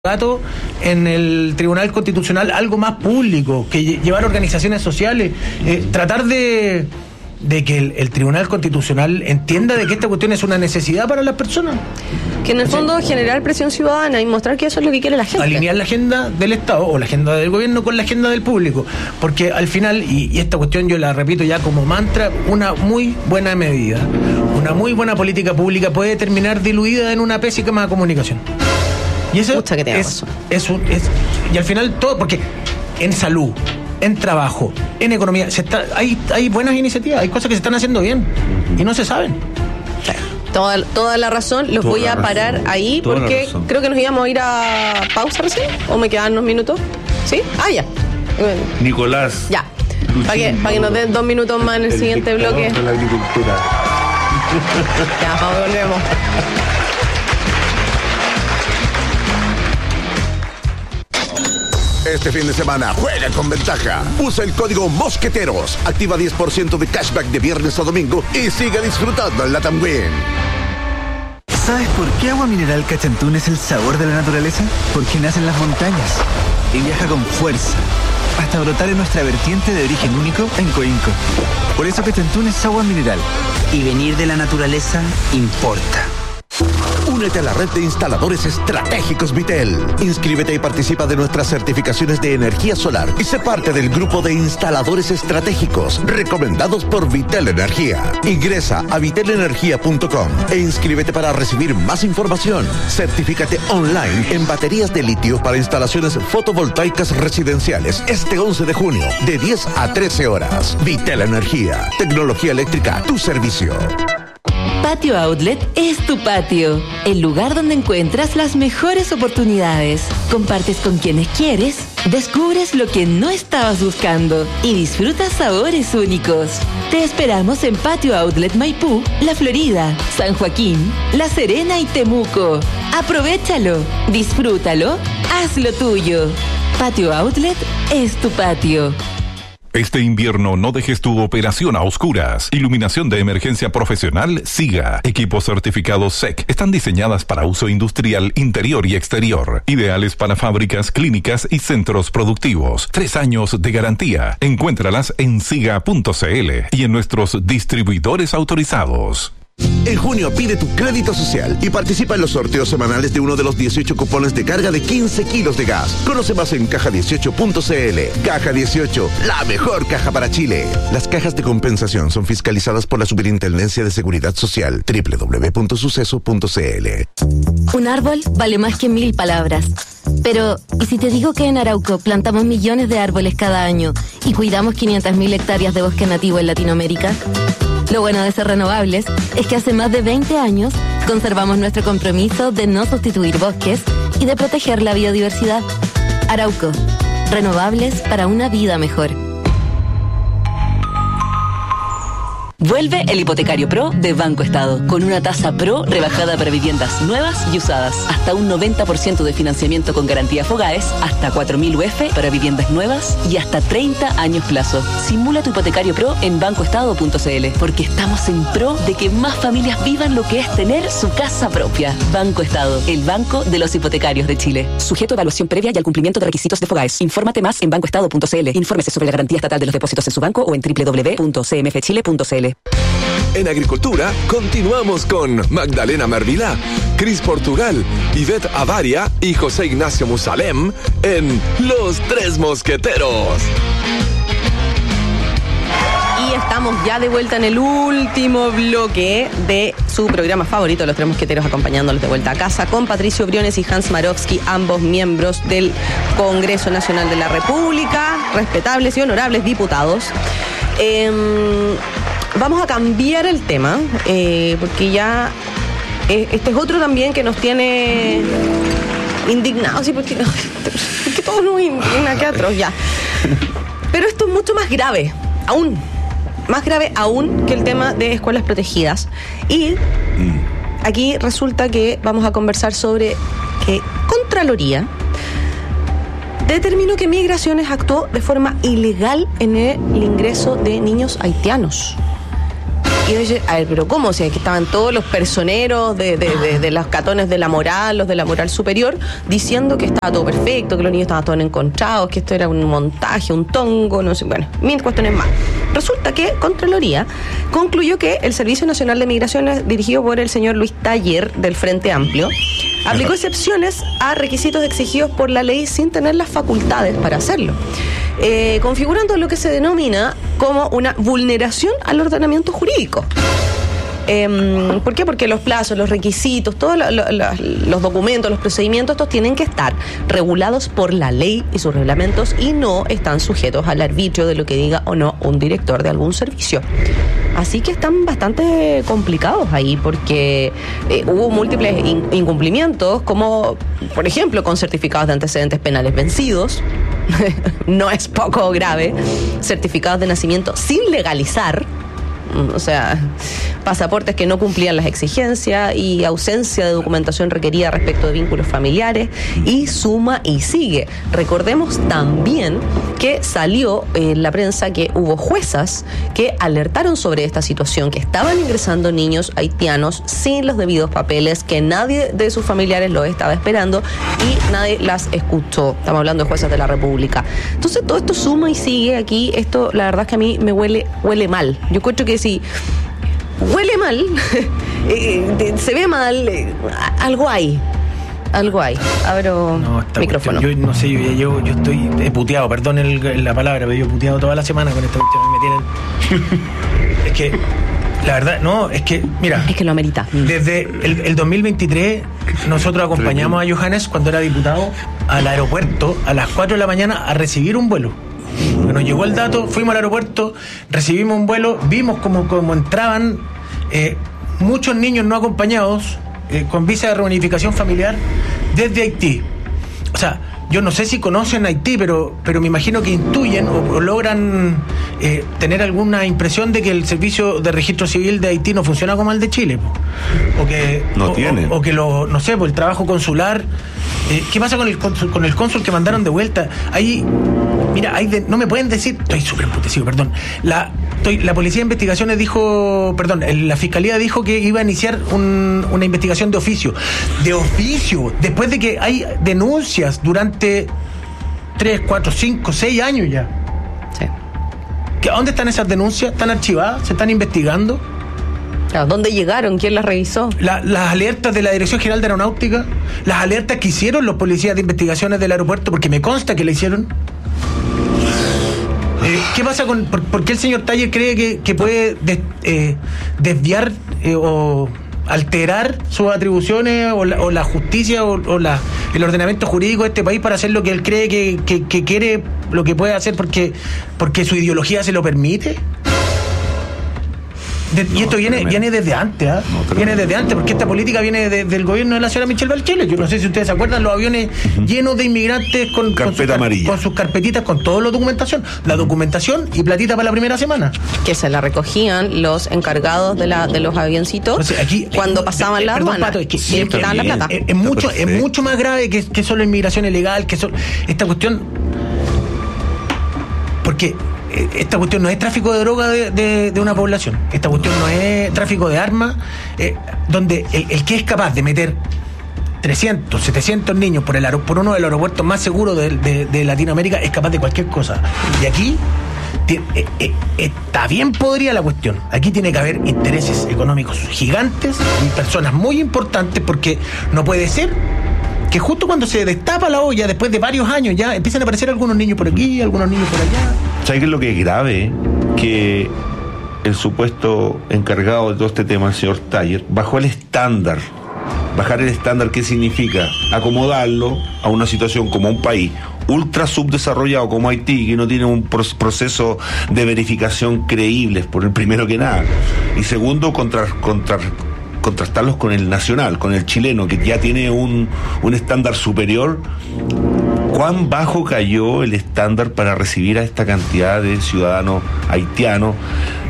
dato en el Tribunal Constitucional algo más público, que llevar organizaciones sociales, tratar de que el Tribunal Constitucional entienda de que esta cuestión es una necesidad para las personas. Que en el fondo generar presión ciudadana y mostrar que eso es lo que quiere la gente. Alinear la agenda del Estado o la agenda del gobierno con la agenda del público. Porque al final, y esta cuestión yo la repito ya como mantra, una muy buena medida, una muy buena política pública puede terminar diluida en una pésima comunicación. Y eso y al final todo, porque en salud, en trabajo, en economía, hay buenas iniciativas, hay cosas que se están haciendo bien y no se saben. Toda la razón, los voy a parar ahí porque creo que nos íbamos a ir a pausa recién, o me quedan unos minutos. ¿Sí? Ya. Nicolás. Ya. Para que nos den 2 minutos más en el siguiente bloque. De la agricultura. Ya, volvemos. Este fin de semana juega con ventaja. Usa el código Mosqueteros. Activa 10% de cashback de viernes a domingo y sigue disfrutando en LATAM Win. ¿Sabes por qué Agua Mineral Cachantún es el sabor de la naturaleza? Porque nace en las montañas y viaja con fuerza hasta brotar en nuestra vertiente de origen único en Coinco. Por eso Cachantún es agua mineral. Y venir de la naturaleza importa. Únete a la red de instaladores estratégicos Vitel. Inscríbete y participa de nuestras certificaciones de energía solar y sé parte del grupo de instaladores estratégicos recomendados por Vitel Energía. Ingresa a vitelenergia.com e inscríbete para recibir más información. Certifícate online en baterías de litio para instalaciones fotovoltaicas residenciales este 11 de junio de 10 a 13 horas. Vitel Energía. Tecnología eléctrica a tu servicio. Patio Outlet es tu patio, el lugar donde encuentras las mejores oportunidades. Compartes con quienes quieres, descubres lo que no estabas buscando y disfrutas sabores únicos. Te esperamos en Patio Outlet Maipú, La Florida, San Joaquín, La Serena y Temuco. Aprovéchalo, disfrútalo, hazlo tuyo. Patio Outlet es tu patio. Este invierno no dejes tu operación a oscuras. Iluminación de emergencia profesional SIGA. Equipos certificados SEC. Están diseñadas para uso industrial interior y exterior. Ideales para fábricas, clínicas y centros productivos. 3 años de garantía. Encuéntralas en siga.cl y en nuestros distribuidores autorizados. En junio pide tu crédito social y participa en los sorteos semanales de uno de los 18 cupones de carga de 15 kilos de gas. Conoce más en caja18.cl. Caja 18, la mejor caja para Chile. Las cajas de compensación son fiscalizadas por la Superintendencia de Seguridad Social. www.suceso.cl. Un árbol vale más que 1000 palabras. Pero, ¿y si te digo que en Arauco plantamos millones de árboles cada año y cuidamos 500.000 hectáreas de bosque nativo en Latinoamérica? Lo bueno de ser renovables es que hace más de 20 años conservamos nuestro compromiso de no sustituir bosques y de proteger la biodiversidad. Arauco, renovables para una vida mejor. Vuelve el Hipotecario Pro de Banco Estado, con una tasa Pro rebajada para viviendas nuevas y usadas, hasta un 90% de financiamiento con garantía FOGAES, hasta 4.000 UF para viviendas nuevas y hasta 30 años plazo. Simula tu Hipotecario Pro en bancoestado.cl, porque estamos en pro de que más familias vivan lo que es tener su casa propia. Banco Estado, el banco de los hipotecarios de Chile. Sujeto a evaluación previa y al cumplimiento de requisitos de FOGAES. Infórmate más en bancoestado.cl. Infórmese sobre la garantía estatal de los depósitos en su banco o en www.cmfchile.cl. En Agricultura, continuamos con Magdalena Mervilá, Cris Portugal, Ivette Avaria y José Ignacio Musalem en Los Tres Mosqueteros. Y estamos ya de vuelta en el último bloque de su programa favorito, Los Tres Mosqueteros, acompañándolos de vuelta a casa con Patricio Briones y Hans Marowski, ambos miembros del Congreso Nacional de la República, respetables y honorables diputados. Vamos a cambiar el tema, porque ya este es otro también que nos tiene indignados, ¿sí? porque todos nos indignan, qué atroz ya. Pero esto es mucho más grave, más grave aún que el tema de escuelas protegidas. Y aquí resulta que vamos a conversar sobre que Contraloría determinó que Migraciones actuó de forma ilegal en el ingreso de niños haitianos. uno dice, a ver, pero ¿cómo? O sea, que estaban todos los personeros de los catones de la moral, los de la moral superior, diciendo que estaba todo perfecto, que los niños estaban todos encontrados, que esto era un montaje, un tongo, no sé, bueno, mil cuestiones más. Resulta que Contraloría concluyó que el Servicio Nacional de Migraciones, dirigido por el señor Luis Taller del Frente Amplio, aplicó excepciones a requisitos exigidos por la ley sin tener las facultades para hacerlo, configurando lo que se denomina como una vulneración al ordenamiento jurídico. ¿Por qué? Porque los plazos, los requisitos, todos los documentos, los procedimientos, estos tienen que estar regulados por la ley y sus reglamentos y no están sujetos al arbitrio de lo que diga o no un director de algún servicio. Así que están bastante complicados ahí porque hubo múltiples incumplimientos, como por ejemplo con certificados de antecedentes penales vencidos, no es poco grave, certificados de nacimiento sin legalizar, o sea, pasaportes que no cumplían las exigencias y ausencia de documentación requerida respecto de vínculos familiares y suma y sigue. Recordemos también que salió en la prensa que hubo juezas que alertaron sobre esta situación, que estaban ingresando niños haitianos sin los debidos papeles, que nadie de sus familiares los estaba esperando y nadie las escuchó. Estamos hablando de juezas de la República. Entonces todo esto suma y sigue aquí. Esto la verdad es que a mí me huele mal. Yo encuentro que si huele mal, se ve mal, algo hay. Abro micrófono. Yo no sé, yo estoy puteado, perdón la palabra, pero yo he puteado toda la semana con esta cuestión. Me tienen... Es que, la verdad, no, es que, mira... Es que lo amerita. Desde el 2023, nosotros acompañamos a Johannes, cuando era diputado, al aeropuerto a las 4 de la mañana a recibir un vuelo. Nos llegó el dato, fuimos al aeropuerto, recibimos un vuelo, vimos como entraban muchos niños no acompañados con visa de reunificación familiar desde Haití. O sea, yo no sé si conocen Haití, pero me imagino que intuyen o logran tener alguna impresión de que el servicio de registro civil de Haití no funciona como el de Chile, o que no tiene, o que no sé, el trabajo consular. ¿Qué pasa con el cónsul que mandaron de vuelta? Ahí, mira, no me pueden decir, estoy súper emputecido, perdón. La Policía de Investigaciones dijo, la Fiscalía dijo que iba a iniciar una investigación de oficio, después de que hay denuncias durante 3, 4, 5, 6 años ya. Sí. ¿Dónde están esas denuncias? ¿Están archivadas? ¿Se están investigando? Claro, ¿dónde llegaron? ¿Quién las revisó? Las alertas de la Dirección General de Aeronáutica, las alertas que hicieron los policías de investigaciones del aeropuerto, porque me consta que la hicieron. ¿Qué pasa por qué el señor Taller cree que puede desviar o alterar sus atribuciones o la justicia o el ordenamiento jurídico de este país para hacer lo que él cree que quiere, lo que puede hacer porque su ideología se lo permite? Y esto viene desde antes, viene desde antes, porque esta política viene del gobierno de la señora Michelle Bachelet. Yo no sé si ustedes se acuerdan, los aviones llenos de inmigrantes con sus carpetitas, con toda la documentación y platita para la primera semana. Que se la recogían los encargados de los avioncitos. Entonces, aquí, cuando pasaban la aduana. Es mucho más grave que solo inmigración ilegal, que solo esta cuestión, porque esta cuestión no es tráfico de droga de una población. Esta cuestión no es tráfico de armas, donde el que es capaz de meter 300, 700 niños por uno de los aeropuertos más seguros de Latinoamérica es capaz de cualquier cosa. Y aquí está bien podrida la cuestión. Aquí tiene que haber intereses económicos gigantes y personas muy importantes, porque no puede ser que justo cuando se destapa la olla, después de varios años ya, empiezan a aparecer algunos niños por aquí, algunos niños por allá. ¿Sabes qué es lo que es grave? Que el supuesto encargado de todo este tema, el señor Taller, bajó el estándar. Bajar el estándar, ¿qué significa? Acomodarlo a una situación como un país ultra subdesarrollado como Haití, que no tiene un proceso de verificación creíble, por el primero que nada. Y segundo, contrastarlos con el nacional, con el chileno, que ya tiene un estándar superior. ¿Cuán bajo cayó el estándar para recibir a esta cantidad de ciudadanos haitianos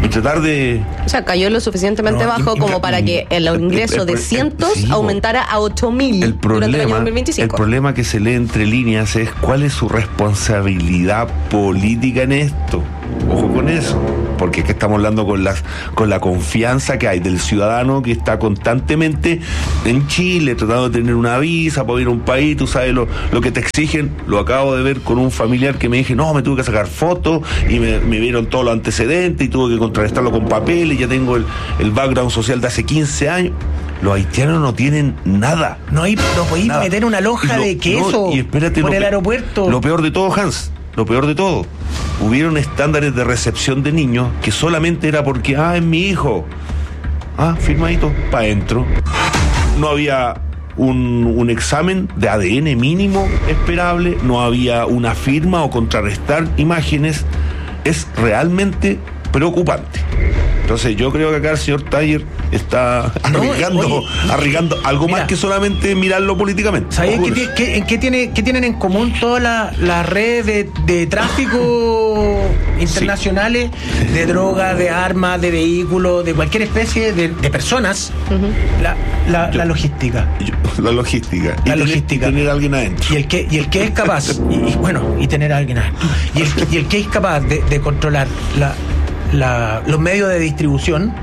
y tratar de... O sea, cayó lo suficientemente bajo como para que el ingreso de cientos sí, aumentara a 8.000 durante el año 2025. El problema que se lee entre líneas es cuál es su responsabilidad política en esto. Ojo con eso, porque es que estamos hablando con la confianza que hay del ciudadano que está constantemente en Chile tratando de tener una visa para ir a un país. Tú sabes lo que te exigen. Lo acabo de ver con un familiar que me dije, no, me tuve que sacar fotos y me vieron todos los antecedentes y tuve que contrarrestarlo con papeles. Ya tengo el background social de hace 15 años. Los haitianos no tienen nada. No podéis meter una lonja de queso y espérate, por el aeropuerto. Lo peor de todo, Hans, lo peor de todo, hubieron estándares de recepción de niños que solamente era porque, es mi hijo. Firmadito, para adentro. No había un examen de ADN mínimo esperable, no había una firma o contrarrestar imágenes. Es realmente preocupante. Entonces yo creo que acá el señor Taller está arriesgando algo más que solamente mirarlo políticamente. ¿Sabes qué tienen en común todas las redes de tráfico internacionales, de drogas, de armas, de vehículos, de cualquier especie de personas? La logística. La logística. Tener a alguien adentro. Y el que es capaz, y tener a alguien adentro. Y el que es capaz de controlar los medios de distribución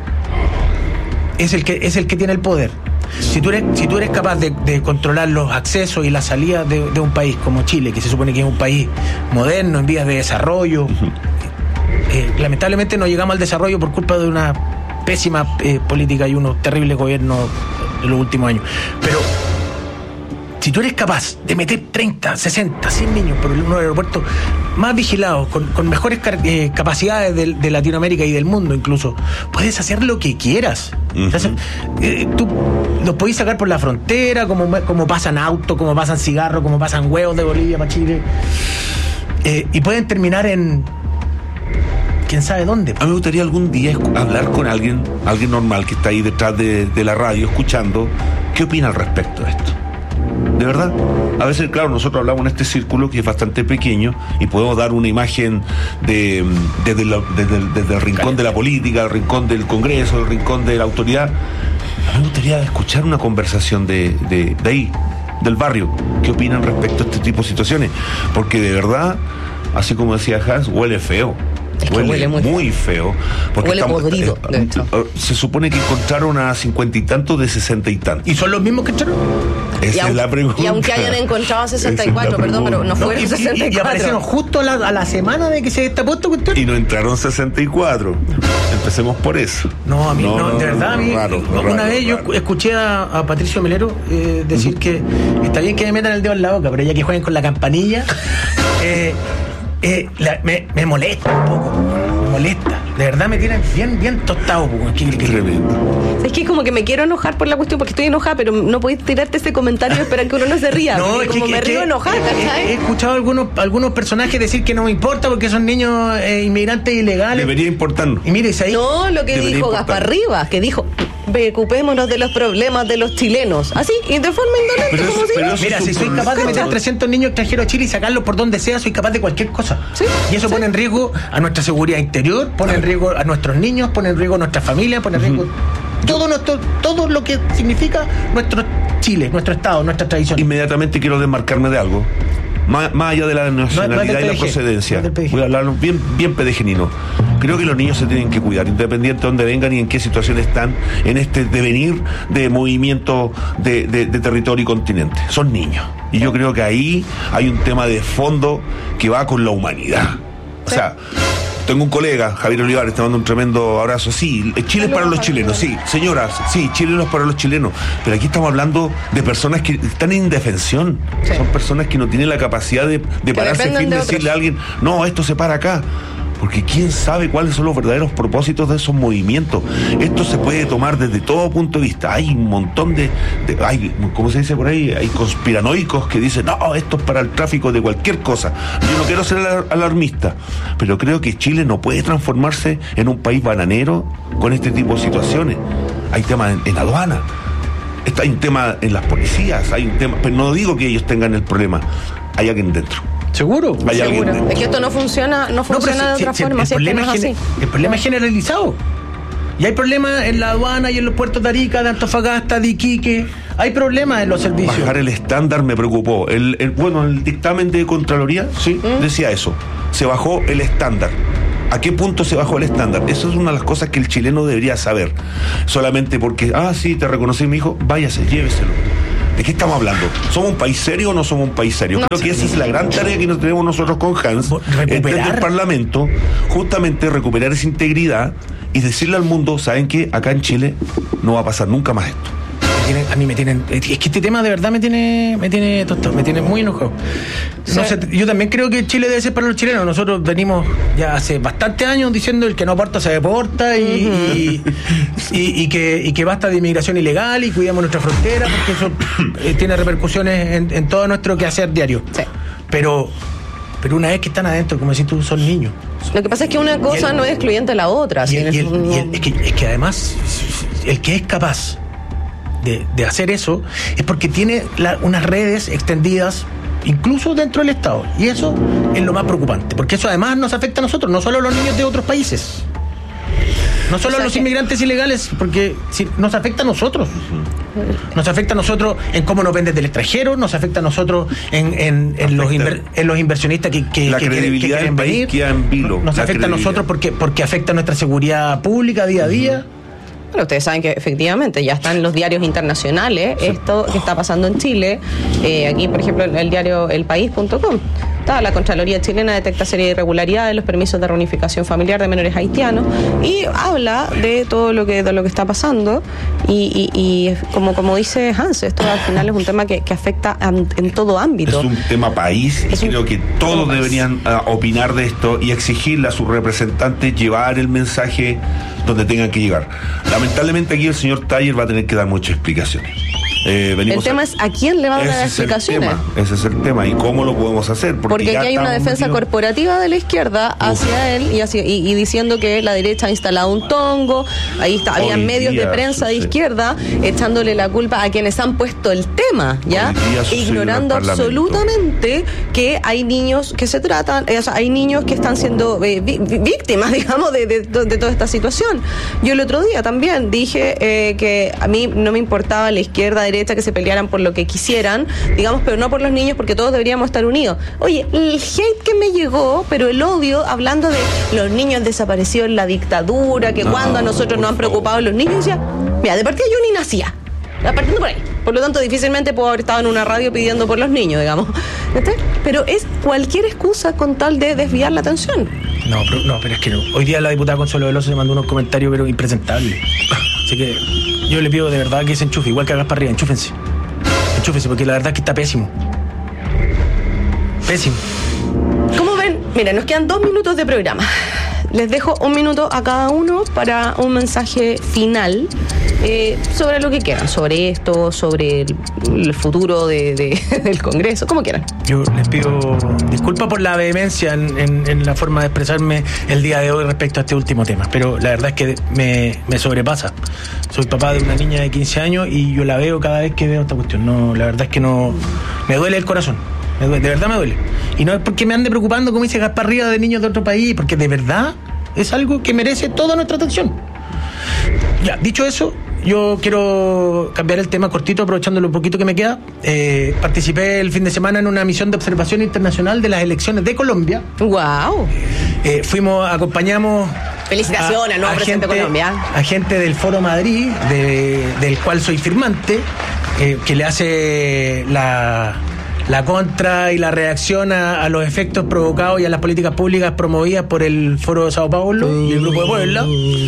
es el que tiene el poder. Si tú eres capaz de controlar los accesos y la salida de un país como Chile, que se supone que es un país moderno, en vías de desarrollo, lamentablemente no llegamos al desarrollo por culpa de una pésima política y unos terribles gobiernos en los últimos años. Pero si tú eres capaz de meter 30, 60, 100 niños por uno de los aeropuertos más vigilados, con mejores capacidades de Latinoamérica y del mundo incluso, puedes hacer lo que quieras. Entonces, tú los podés sacar por la frontera, como pasan autos, como pasan cigarros, como pasan huevos de Bolivia para Chile, y pueden terminar en quién sabe dónde. A mí me gustaría algún día hablar con alguien normal que está ahí detrás de la radio escuchando, qué opina al respecto de esto. De verdad, a veces, claro, nosotros hablamos en este círculo que es bastante pequeño y podemos dar una imagen desde el rincón de la política, el rincón del Congreso, el rincón de la autoridad. A mí me gustaría escuchar una conversación de ahí, del barrio, qué opinan respecto a este tipo de situaciones, porque de verdad, así como decía Hans, huele feo. Es que huele muy feo. Porque huele podrido, de hecho. Se supone que encontraron a 50 y tantos de 60 y tantos. ¿Y son los mismos que echaron? Esa es la pregunta. Y aunque hayan encontrado 64, perdón, pero no fueron 64. Y aparecieron justo a la semana de que se destapó esta cuestión. Y no entraron 64. Empecemos por eso. No, a mí no, de verdad, a mí. Una vez yo escuché a Patricio Melero decir que está bien que me metan el dedo en la boca, pero ya que jueguen con la campanilla, me molesta un poco. Me molesta. De verdad me tienen bien tostado. Tremendo. Es que como que me quiero enojar por la cuestión porque estoy enojada, pero no podéis tirarte ese comentario y esperar que uno no se ría. No, es como que, me río enojada, ¿cachai? He escuchado algunos personajes decir que no me importa porque son niños inmigrantes ilegales. Debería importarnos. Y mire, ahí no, lo que dijo Gaspar Rivas, que dijo, preocupémonos de los problemas de los chilenos. Así, y de forma indolente, como si... Mira, si soy capaz de meter 300 niños extranjeros a Chile y sacarlos por donde sea, soy capaz de cualquier cosa. ¿Sí? Y eso pone en riesgo a nuestra seguridad interior, pone en riesgo a nuestros niños, pone en riesgo a nuestra familia, pone en riesgo todo lo que significa nuestro Chile, nuestro Estado, nuestra tradición. Inmediatamente quiero desmarcarme de algo. Más allá de la nacionalidad y la procedencia, voy a hablarlo bien pedejenino. Creo que los niños se tienen que cuidar, independiente de dónde vengan y en qué situación están en este devenir de movimiento de territorio y continente. Son niños. Y yo creo que ahí hay un tema de fondo que va con la humanidad. O sea, tengo un colega, Javier Olivares, te mando un tremendo abrazo. Sí, Chile es para los chilenos, sí. Señoras, sí, Chile no es para los chilenos. Pero aquí estamos hablando de personas que están en indefensión. Sí. Son personas que no tienen la capacidad de pararse firme y decirle a alguien, no, esto se para acá. Porque quién sabe cuáles son los verdaderos propósitos de esos movimientos. Esto se puede tomar desde todo punto de vista. Hay un montón hay, ¿cómo se dice por ahí? Hay conspiranoicos que dicen, no, esto es para el tráfico de cualquier cosa. Yo no quiero ser alarmista, pero creo que Chile no puede transformarse en un país bananero con este tipo de situaciones. Hay temas en aduana, hay un tema en las policías, hay un tema, pero no digo que ellos tengan el problema, hay alguien dentro. Seguro. Seguro. Es que esto no funciona de otra forma. El problema es generalizado. Y hay problemas en la aduana y en los puertos de Arica, de Antofagasta, de Iquique. Hay problemas en los servicios. Bajar el estándar me preocupó. El dictamen de Contraloría decía eso. Se bajó el estándar. ¿A qué punto se bajó el estándar? Eso es una de las cosas que el chileno debería saber. Solamente porque, sí, te reconocí, mi hijo, váyase, lléveselo. ¿De qué estamos hablando? ¿Somos un país serio o no somos un país serio? Creo que esa es la gran tarea que nos tenemos nosotros con Hans, desde el Parlamento, justamente recuperar esa integridad y decirle al mundo, ¿saben qué? Acá en Chile no va a pasar nunca más esto. A mí me tienen... Es que este tema de verdad me tiene tostado, me tiene muy enojado. No sé, yo también creo que Chile debe ser para los chilenos. Nosotros venimos ya hace bastantes años diciendo el que no aporta se deporta y que basta de inmigración ilegal y cuidamos nuestra frontera, porque eso tiene repercusiones en todo nuestro quehacer diario. Sí. Pero una vez que están adentro, como decís tú, son niños. Lo que pasa es que una cosa no es excluyente a la otra. Es que además, el que es capaz de hacer eso es porque tiene unas redes extendidas incluso dentro del Estado, y eso es lo más preocupante, porque eso además nos afecta a nosotros, no solo a los niños de otros países, no solo a los inmigrantes ilegales, porque nos afecta a nosotros. Nos afecta a nosotros en cómo nos venden del extranjero, nos afecta a nosotros en los inversionistas que quieren venir, nos afecta a nosotros porque afecta a nuestra seguridad pública día a día. Bueno, ustedes saben que efectivamente ya están en los diarios internacionales esto que está pasando en Chile. Aquí, por ejemplo, el diario elpaís.com. La Contraloría chilena detecta serie de irregularidades en los permisos de reunificación familiar de menores haitianos y habla de todo lo que está pasando y como dice Hans, esto al final es un tema que afecta en todo ámbito. Es un tema país y creo que todos deberían opinar de esto y exigirle a sus representantes llevar el mensaje donde tengan que llegar. Lamentablemente aquí el señor Taller va a tener que dar muchas explicaciones. El tema es a quién le van a dar explicaciones. Ese es el tema y cómo lo podemos hacer. Porque aquí hay una defensa corporativa de la izquierda hacia él y diciendo que la derecha ha instalado un tongo. Ahí había medios de prensa de izquierda echándole la culpa a quienes han puesto el tema, ¿ya? Ignorando absolutamente que hay niños que se tratan, hay niños que están siendo víctimas, digamos, de toda esta situación. Yo el otro día también dije que a mí no me importaba la izquierda, derecha, que se pelearan por lo que quisieran, digamos, pero no por los niños, porque todos deberíamos estar unidos. Oye, el hate que me llegó, pero el odio, hablando de los niños desaparecidos en la dictadura, que cuando a nosotros nos han preocupado los niños, ya, mira, de partida yo ni nacía, partiendo por ahí. Por lo tanto, difícilmente puedo haber estado en una radio pidiendo por los niños, digamos. Pero es cualquier excusa con tal de desviar la atención. Pero es que no. Hoy día la diputada Consuelo Veloso se mandó unos comentarios, pero impresentables. Así que yo le pido de verdad que se enchufe, igual que a Gaspar Rivas, enchúfense, porque la verdad es que está pésimo. Pésimo. ¿Cómo ven? Mira, nos quedan 2 minutos de programa. Les dejo 1 minuto a cada uno para un mensaje final sobre lo que quieran, sobre esto, sobre el futuro del Congreso, como quieran. Yo les pido disculpas por la vehemencia en la forma de expresarme el día de hoy respecto a este último tema, pero la verdad es que me sobrepasa. Soy papá de una niña de 15 años y yo la veo cada vez que veo esta cuestión. No, la verdad es que no, me duele el corazón. De verdad me duele. Y no es porque me ande preocupando, como dice Gaspar Rivas, de niños de otro país, porque de verdad es algo que merece toda nuestra atención. Ya, dicho eso, yo quiero cambiar el tema cortito, aprovechando lo poquito que me queda. Participé el fin de semana en una misión de observación internacional de las elecciones de Colombia. ¡Wow! Acompañamos... Felicitaciones al nuevo presidente de Colombia. A gente del Foro Madrid, del cual soy firmante, que le hace la contra y la reacción a los efectos provocados y a las políticas públicas promovidas por el Foro de Sao Paulo y el Grupo de Puebla.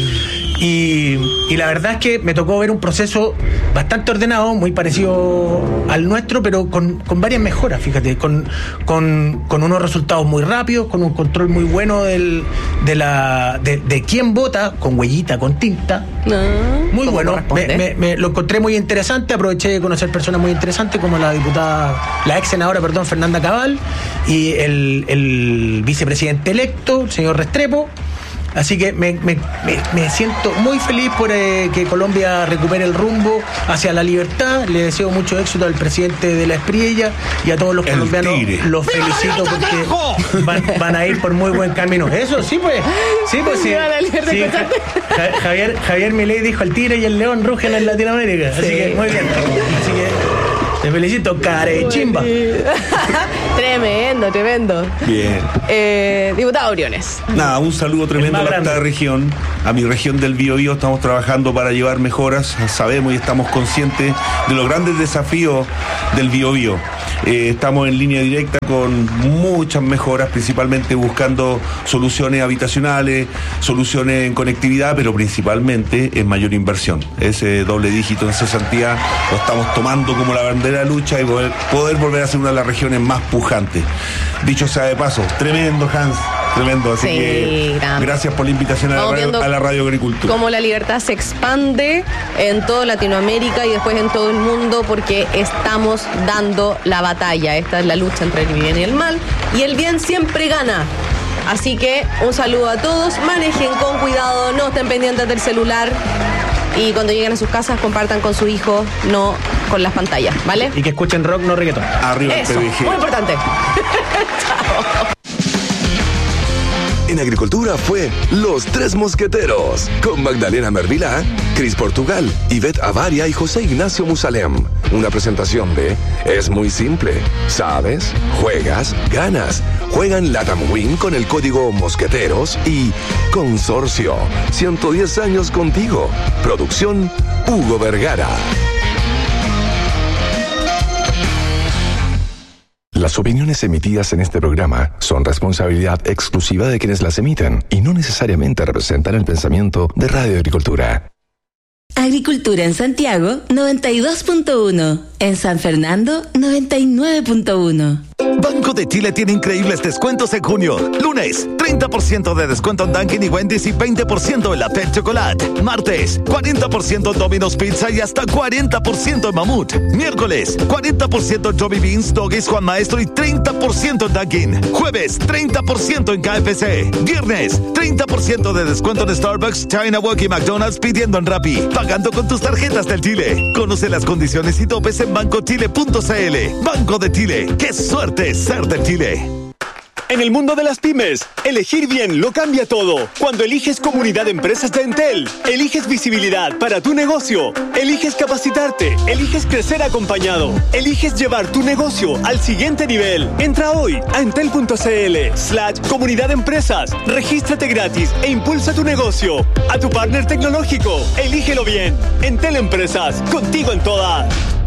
Y la verdad es que me tocó ver un proceso bastante ordenado, muy parecido al nuestro, pero con varias mejoras, fíjate, con unos resultados muy rápidos, con un control muy bueno de quién vota, con huellita, con tinta. Muy bueno, me lo encontré muy interesante, aproveché de conocer personas muy interesantes como la ex senadora, Fernanda Cabal, y el vicepresidente electo, el señor Restrepo. Así que me siento muy feliz por que Colombia recupere el rumbo hacia la libertad. Le deseo mucho éxito al presidente de la Espriella y a todos los colombianos. Los felicito porque van a ir por muy buen camino. Eso sí, pues. Sí. Javier Milei dijo: el tigre y el león rugen en Latinoamérica. Así que muy bien. Así que te felicito, carechimba. Tremendo. Bien. Diputado Briones. Nada, un saludo tremendo a esta región, a mi región del Biobío. Estamos trabajando para llevar mejoras. Sabemos y estamos conscientes de los grandes desafíos del Biobío. Estamos en línea directa con muchas mejoras, principalmente buscando soluciones habitacionales, soluciones en conectividad, pero principalmente en mayor inversión. Ese doble dígito en cesantía lo estamos tomando como la bandera de lucha y poder volver a ser una de las regiones más pujantes. Dicho sea de paso, tremendo, Hans. Tremendo, así que grande. Gracias por la invitación a la Radio Agricultura. Cómo la libertad se expande en toda Latinoamérica y después en todo el mundo, porque estamos dando la batalla. Esta es la lucha entre el bien y el mal, y el bien siempre gana. Así que un saludo a todos, manejen con cuidado, no estén pendientes del celular y cuando lleguen a sus casas compartan con su hijo, no con las pantallas, ¿vale? Y que escuchen rock, no reggaetón. Arriba eso, el TVG. muy importante. Chao. En Agricultura fue Los Tres Mosqueteros, con Magdalena Mervilá, Cris Portugal, Ivette Avaria y José Ignacio Musalem. Una presentación de Es muy simple. ¿Sabes? Juegas, ganas. Juegan Latam Win con el código Mosqueteros y Consorcio. 110 años contigo. Producción Hugo Vergara. Las opiniones emitidas en este programa son responsabilidad exclusiva de quienes las emiten y no necesariamente representan el pensamiento de Radio Agricultura. Agricultura en Santiago, 92.1. En San Fernando, 99.1. Banco de Chile tiene increíbles descuentos en junio. Lunes, 30% de descuento en Dunkin' y Wendy's y 20% en la Pet Chocolate. Martes, 40% en Domino's Pizza y hasta 40% en Mamut. Miércoles, 40% en Johnny Beans, Doggies, Juan Maestro y 30% en Dunkin'. Jueves, 30% en KFC. Viernes, 30% de descuento en Starbucks, China Walk y McDonald's pidiendo en Rappi. Pagando con tus tarjetas del Chile. Conoce las condiciones y topes en bancochile.cl. Banco de Chile. ¡Qué suerte ser de Chile! En el mundo de las pymes, elegir bien lo cambia todo. Cuando eliges Comunidad de Empresas de Entel, eliges visibilidad para tu negocio, eliges capacitarte, eliges crecer acompañado, eliges llevar tu negocio al siguiente nivel. Entra hoy a entel.cl/Comunidad de Empresas, regístrate gratis e impulsa tu negocio. A tu partner tecnológico, elígelo bien. Entel Empresas, contigo en todas.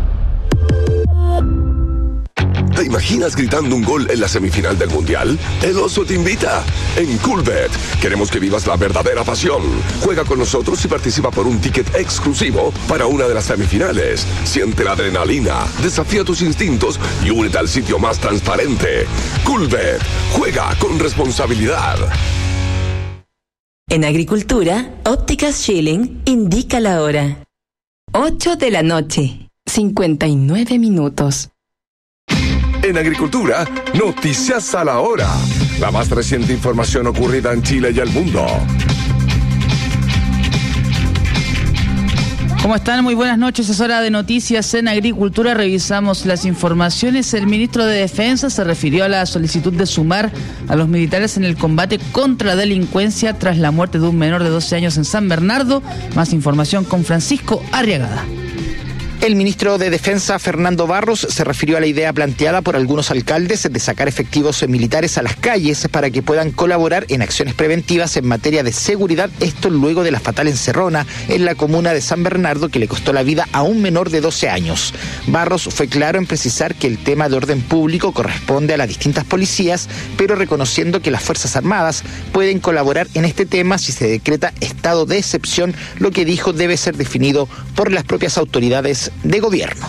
¿Te imaginas gritando un gol en la semifinal del Mundial? El Oso te invita. En Coolbet queremos que vivas la verdadera pasión. Juega con nosotros y participa por un ticket exclusivo para una de las semifinales. Siente la adrenalina, desafía tus instintos y únete al sitio más transparente. Coolbet. Juega con responsabilidad. En Agricultura, Ópticas Schilling indica la hora. 8 de la noche, 59 minutos. En Agricultura, noticias a la hora. La más reciente información ocurrida en Chile y el mundo. ¿Cómo están? Muy buenas noches. Es hora de noticias en Agricultura. Revisamos las informaciones. El ministro de Defensa se refirió a la solicitud de sumar a los militares en el combate contra la delincuencia tras la muerte de un menor de 12 años en San Bernardo. Más información con Francisco Arriagada. El ministro de Defensa, Fernando Barros, se refirió a la idea planteada por algunos alcaldes de sacar efectivos militares a las calles para que puedan colaborar en acciones preventivas en materia de seguridad, esto luego de la fatal encerrona en la comuna de San Bernardo que le costó la vida a un menor de 12 años. Barros fue claro en precisar que el tema de orden público corresponde a las distintas policías, pero reconociendo que las Fuerzas Armadas pueden colaborar en este tema si se decreta estado de excepción, lo que dijo debe ser definido por las propias autoridades de gobierno.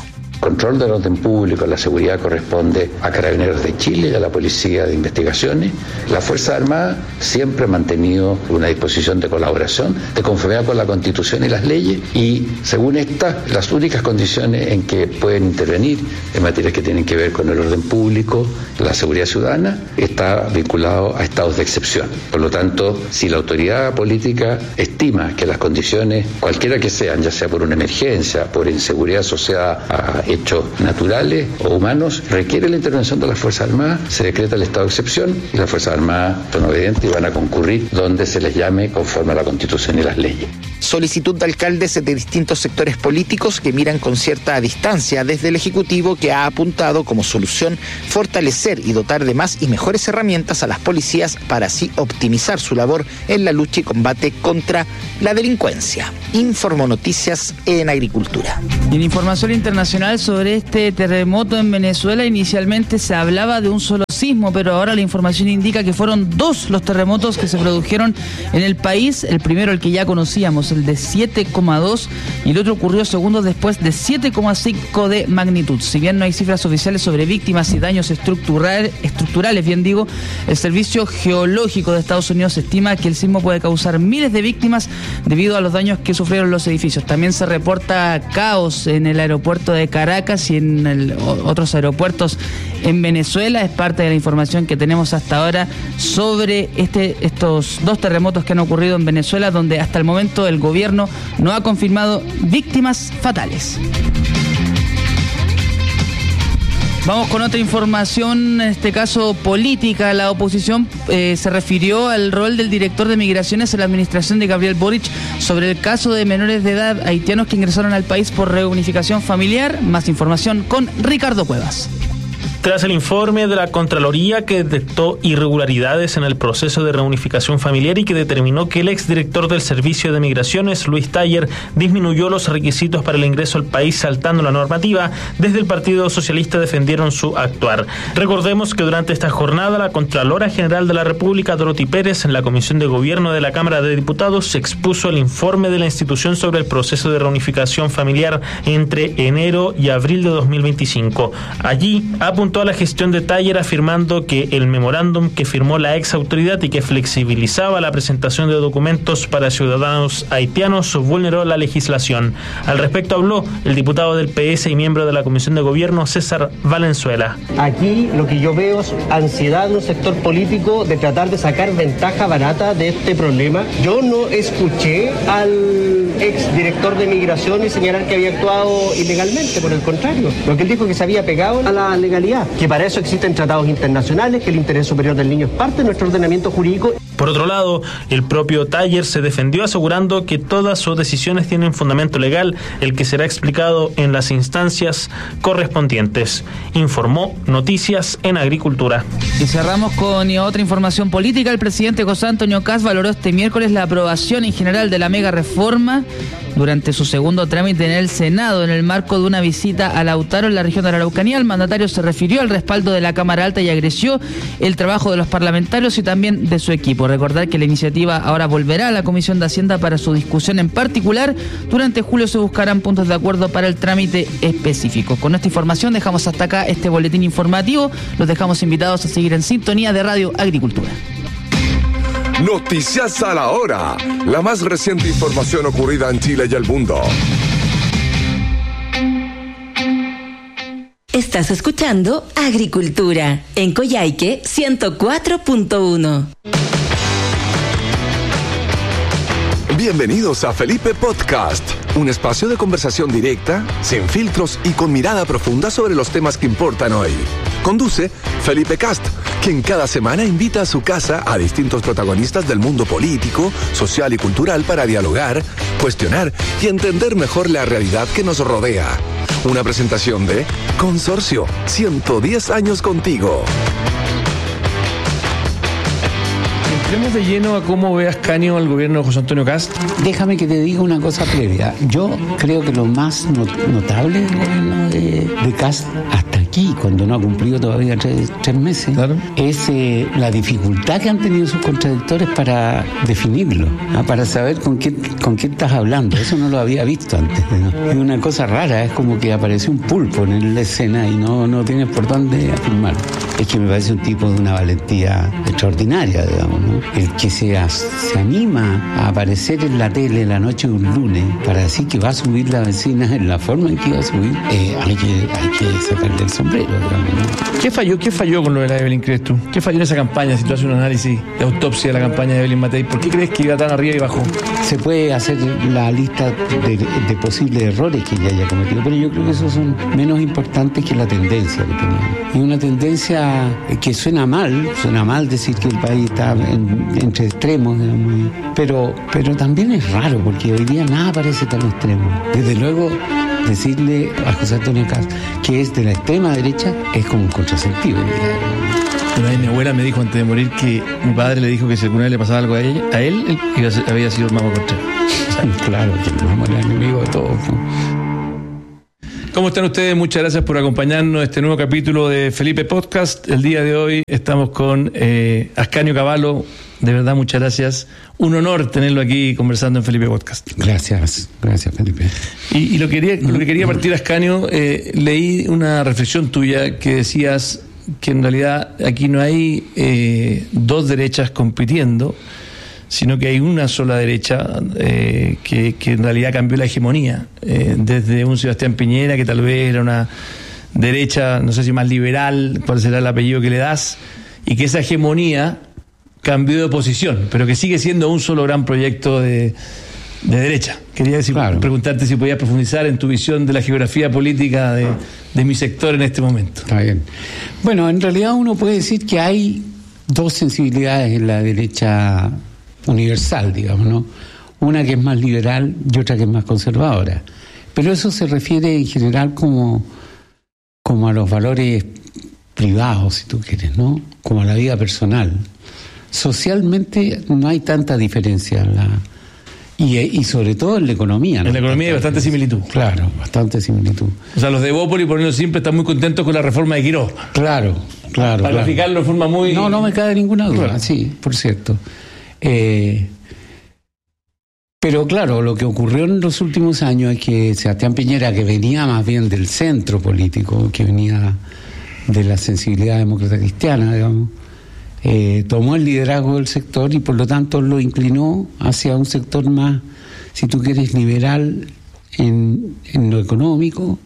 control del orden público, la seguridad corresponde a Carabineros de Chile y a la Policía de Investigaciones. La Fuerza Armada siempre ha mantenido una disposición de colaboración, de conformidad con la Constitución y las leyes, y según estas, las únicas condiciones en que pueden intervenir en materias que tienen que ver con el orden público, la seguridad ciudadana, está vinculado a estados de excepción. Por lo tanto, si la autoridad política estima que las condiciones, cualquiera que sean, ya sea por una emergencia, por inseguridad asociada a hechos naturales o humanos, requiere la intervención de las Fuerzas Armadas, se decreta el estado de excepción y las Fuerzas Armadas son obedientes y van a concurrir donde se les llame conforme a la Constitución y las leyes. Solicitud de alcaldes de distintos sectores políticos que miran con cierta distancia desde el Ejecutivo, que ha apuntado como solución fortalecer y dotar de más y mejores herramientas a las policías para así optimizar su labor en la lucha y combate contra la delincuencia. Informó Noticias en Agricultura. En información internacional sobre este terremoto en Venezuela, inicialmente se hablaba de un solo sismo, pero ahora la información indica que fueron 2 los terremotos que se produjeron en el país. El primero, el que ya conocíamos, el de 7,2, y el otro ocurrió segundos después, de 7,5 de magnitud. Si bien no hay cifras oficiales sobre víctimas y daños estructurales, el Servicio Geológico de Estados Unidos estima que el sismo puede causar miles de víctimas debido a los daños que sufrieron los edificios. También se reporta caos en el aeropuerto de Caracas y en otros aeropuertos en Venezuela. Es parte de la información que tenemos hasta ahora sobre estos 2 terremotos que han ocurrido en Venezuela, donde hasta el momento el gobierno no ha confirmado víctimas fatales. Vamos con otra información, en este caso política. La oposición se refirió al rol del director de Migraciones en la administración de Gabriel Boric sobre el caso de menores de edad haitianos que ingresaron al país por reunificación familiar. Más información con Ricardo Cuevas. Tras el informe de la Contraloría que detectó irregularidades en el proceso de reunificación familiar y que determinó que el exdirector del Servicio de Migraciones, Luis Taller, disminuyó los requisitos para el ingreso al país saltando la normativa, desde el Partido Socialista defendieron su actuar. Recordemos que durante esta jornada la Contralora General de la República, Dorothy Pérez, en la Comisión de Gobierno de la Cámara de Diputados, se expuso el informe de la institución sobre el proceso de reunificación familiar entre enero y abril de 2025. Allí apuntó a la gestión de Taller, afirmando que el memorándum que firmó la ex autoridad y que flexibilizaba la presentación de documentos para ciudadanos haitianos vulneró la legislación. Al respecto habló el diputado del PS y miembro de la Comisión de Gobierno, César Valenzuela. Aquí lo que yo veo es ansiedad de un sector político de tratar de sacar ventaja barata de este problema. Yo no escuché al ex director de Migración y señalar que había actuado ilegalmente, por el contrario. Lo que él dijo es que se había pegado a la legalidad, que para eso existen tratados internacionales, que el interés superior del niño es parte de nuestro ordenamiento jurídico. Por otro lado, el propio Taller se defendió asegurando que todas sus decisiones tienen fundamento legal, el que será explicado en las instancias correspondientes. Informó Noticias en Agricultura. Y cerramos con otra información política. El presidente José Antonio Kast valoró este miércoles la aprobación en general de la mega reforma durante su segundo trámite en el Senado. En el marco de una visita a Lautaro, en la región de la Araucanía, el mandatario se refirió al respaldo de la Cámara Alta y agradeció el trabajo de los parlamentarios y también de su equipo. Recordar que la iniciativa ahora volverá a la Comisión de Hacienda para su discusión en particular. Durante julio se buscarán puntos de acuerdo para el trámite específico. Con esta información dejamos hasta acá este boletín informativo. Los dejamos invitados a seguir en sintonía de Radio Agricultura. Noticias a la hora. La más reciente información ocurrida en Chile y el mundo. Estás escuchando Agricultura en Coyhaique 104.1. Bienvenidos a Felipe Podcast, un espacio de conversación directa, sin filtros y con mirada profunda sobre los temas que importan hoy. Conduce Felipe Cast, quien cada semana invita a su casa a distintos protagonistas del mundo político, social y cultural para dialogar, cuestionar y entender mejor la realidad que nos rodea. Una presentación de Consorcio, 110 años contigo. Entremos de lleno a cómo ve Ascanio al gobierno de José Antonio Kast. Déjame que te diga una cosa previa. Yo creo que lo más notable del gobierno de Kast hasta aquí aquí, cuando no ha cumplido todavía tres meses, es la dificultad que han tenido sus contradictores para definirlo, para saber con quién estás hablando. Eso no lo había visto antes, ¿no? Es una cosa rara, es como que apareció un pulpo en la escena y no tienes por dónde afirmar. Es que me parece un tipo de una valentía extraordinaria, digamos, ¿no? El que se anima a aparecer en la tele la noche de un lunes para decir que va a subir la vecina en la forma en que iba a subir, hay que sacarle el sombrero, digamos, ¿no? ¿Qué falló con lo de la Evelyn, crees tú? ¿Qué falló en esa campaña? Si tú haces un análisis de autopsia de la campaña de Evelyn Matei, ¿por qué crees que iba tan arriba y bajó? Se puede hacer la lista de posibles errores que ella haya cometido, pero yo creo que esos son menos importantes que la tendencia que tenía. Y una tendencia que suena mal decir que el país está entre extremos, digamos, pero también es raro, porque hoy día nada parece tan extremo. Desde luego, decirle a José Antonio Caz que es de la extrema derecha es como un contrasentido. Mi abuela me dijo antes de morir que mi padre le dijo que si alguna vez le pasaba algo a él había sido el Mamo Contreras. Claro, que el Mamo era enemigo de todos, ¿no? ¿Cómo están ustedes? Muchas gracias por acompañarnos en este nuevo capítulo de Felipe Podcast. El día de hoy estamos con Ascanio Cavallo. De verdad, muchas gracias. Un honor tenerlo aquí conversando en Felipe Podcast. Gracias Felipe. Y lo que quería partir, Ascanio, leí una reflexión tuya que decías que en realidad aquí no hay dos derechas compitiendo, sino que hay una sola derecha que en realidad cambió la hegemonía, desde un Sebastián Piñera, que tal vez era una derecha, no sé si más liberal, cuál será el apellido que le das, y que esa hegemonía cambió de oposición, pero que sigue siendo un solo gran proyecto de derecha. Quería preguntarte si podías profundizar en tu visión de la geografía política de mi sector en este momento. Está bien. Bueno, en realidad uno puede decir que hay dos sensibilidades en la derecha universal, digamos, ¿no? Una que es más liberal y otra que es más conservadora. Pero eso se refiere en general como a los valores privados, si tú quieres, ¿no? Como a la vida personal. Socialmente no hay tanta diferencia y sobre todo en la economía, ¿no? En la economía hay bastante similitud. Claro, bastante similitud. O sea, los de Bópoli, por ejemplo, siempre están muy contentos con la reforma de Quirós. Claro. Para clarificarlo de forma muy... No me cabe ninguna duda, claro. Sí, por cierto. Pero claro, lo que ocurrió en los últimos años es que Sebastián Piñera, que venía más bien del centro político, que venía de la sensibilidad demócrata cristiana, digamos, tomó el liderazgo del sector y por lo tanto lo inclinó hacia un sector más, si tú quieres, liberal en lo económico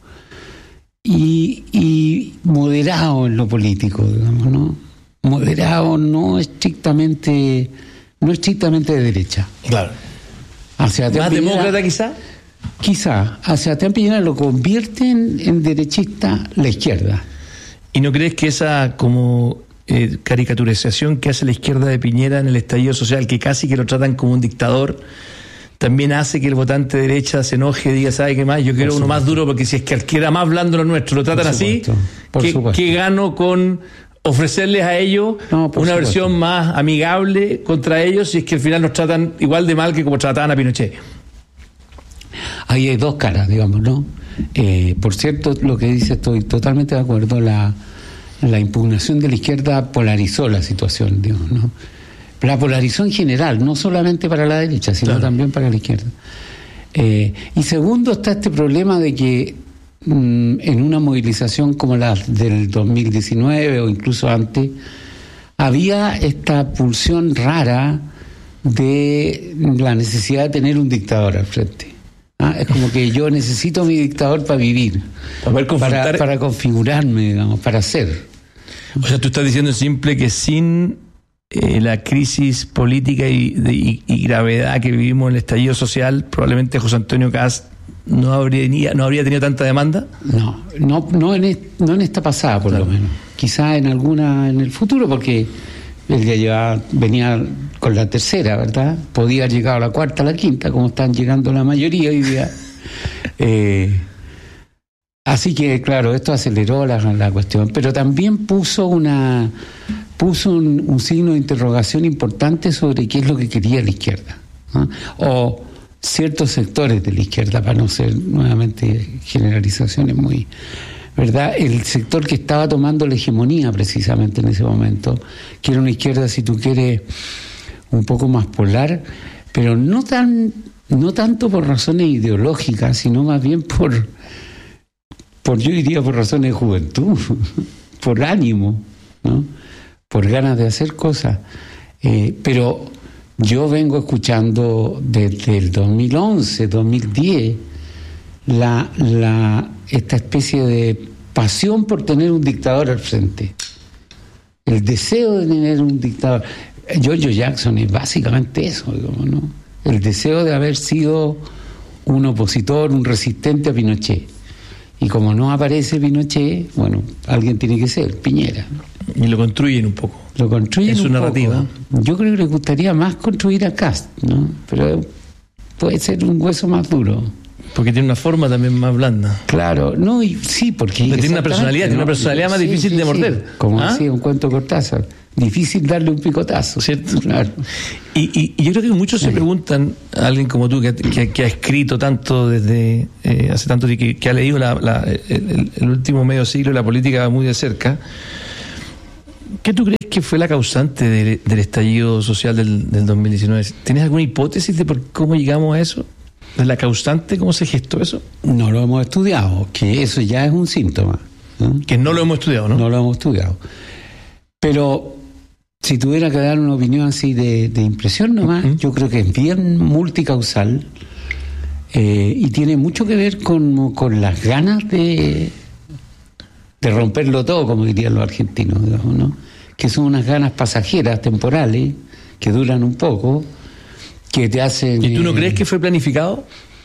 y moderado en lo político, digamos, ¿no? Moderado, no estrictamente de derecha. Claro. ¿Más demócrata quizá? Quizá. A Sebastián Piñera lo convierte en derechista la izquierda. ¿Y no crees que esa como caricaturización que hace la izquierda de Piñera en el estallido social, que casi que lo tratan como un dictador, también hace que el votante de derecha se enoje y diga, ¿sabe qué más? Yo quiero uno más duro, porque si es que al que era más blando lo nuestro lo tratan así, ¿qué gano con ofrecerles a ellos una versión más amigable contra ellos si es que al final nos tratan igual de mal que como trataban a Pinochet? Ahí hay dos caras, digamos, ¿no? Por cierto, lo que dice, estoy totalmente de acuerdo, la impugnación de la izquierda polarizó la situación, digamos, ¿no? La polarizó en general, no solamente para la derecha, sino también para la izquierda. Y segundo, está este problema de que en una movilización como la del 2019 o incluso antes, había esta pulsión rara de la necesidad de tener un dictador al frente. Es como que yo necesito mi dictador para vivir, para configurarme, digamos, para ser. O sea, tú estás diciendo simple que sin la crisis política y gravedad que vivimos en el estallido social, probablemente José Antonio Caz no habría tenido tanta demanda. No en esta pasada, por lo menos. Quizá en el futuro, porque él ya venía con la tercera, ¿verdad? Podía haber llegado a la cuarta, a la quinta, como están llegando la mayoría hoy día. Así que, claro, esto aceleró la cuestión, pero también puso un signo de interrogación importante sobre qué es lo que quería la izquierda, ¿no? O ciertos sectores de la izquierda, para no ser nuevamente generalizaciones muy ¿verdad? El sector que estaba tomando la hegemonía precisamente en ese momento, que era una izquierda, si tú quieres, un poco más polar, pero no tanto por razones ideológicas, sino más bien por yo diría por razones de juventud, por ánimo, ¿no? Por ganas de hacer cosas. Pero yo vengo escuchando desde el 2011, 2010, esta especie de pasión por tener un dictador al frente. El deseo de tener un dictador. George Jackson es básicamente eso, digamos, ¿no? El deseo de haber sido un opositor, un resistente a Pinochet. Y como no aparece Pinochet, bueno, alguien tiene que ser, Piñera. Y lo construyen un poco. Lo construyen en su narrativa. Yo creo que le gustaría más construir a Kast, ¿no? Pero puede ser un hueso más duro. Porque tiene una forma también más blanda. Claro, no, y sí, porque tiene una personalidad, más difícil de morder. Sí. Como decía un cuento Cortázar, difícil darle un picotazo. ¿Cierto? Claro. Y yo creo que muchos se preguntan, a alguien como tú, que ha escrito tanto desde hace tanto tiempo, que ha leído el último medio siglo de la política muy de cerca, ¿qué tú crees que fue la causante del estallido social del 2019? ¿Tienes alguna hipótesis de por cómo llegamos a eso? ¿De la causante? ¿Cómo se gestó eso? No lo hemos estudiado, que eso ya es un síntoma, ¿no? Que no lo hemos estudiado, ¿no? No lo hemos estudiado. Pero si tuviera que dar una opinión así de impresión nomás, yo creo que es bien multicausal y tiene mucho que ver con las ganas de romperlo todo, como dirían los argentinos, digamos, ¿no? Que son unas ganas pasajeras, temporales, que duran un poco, que te hacen... ¿Y tú no crees que fue planificado?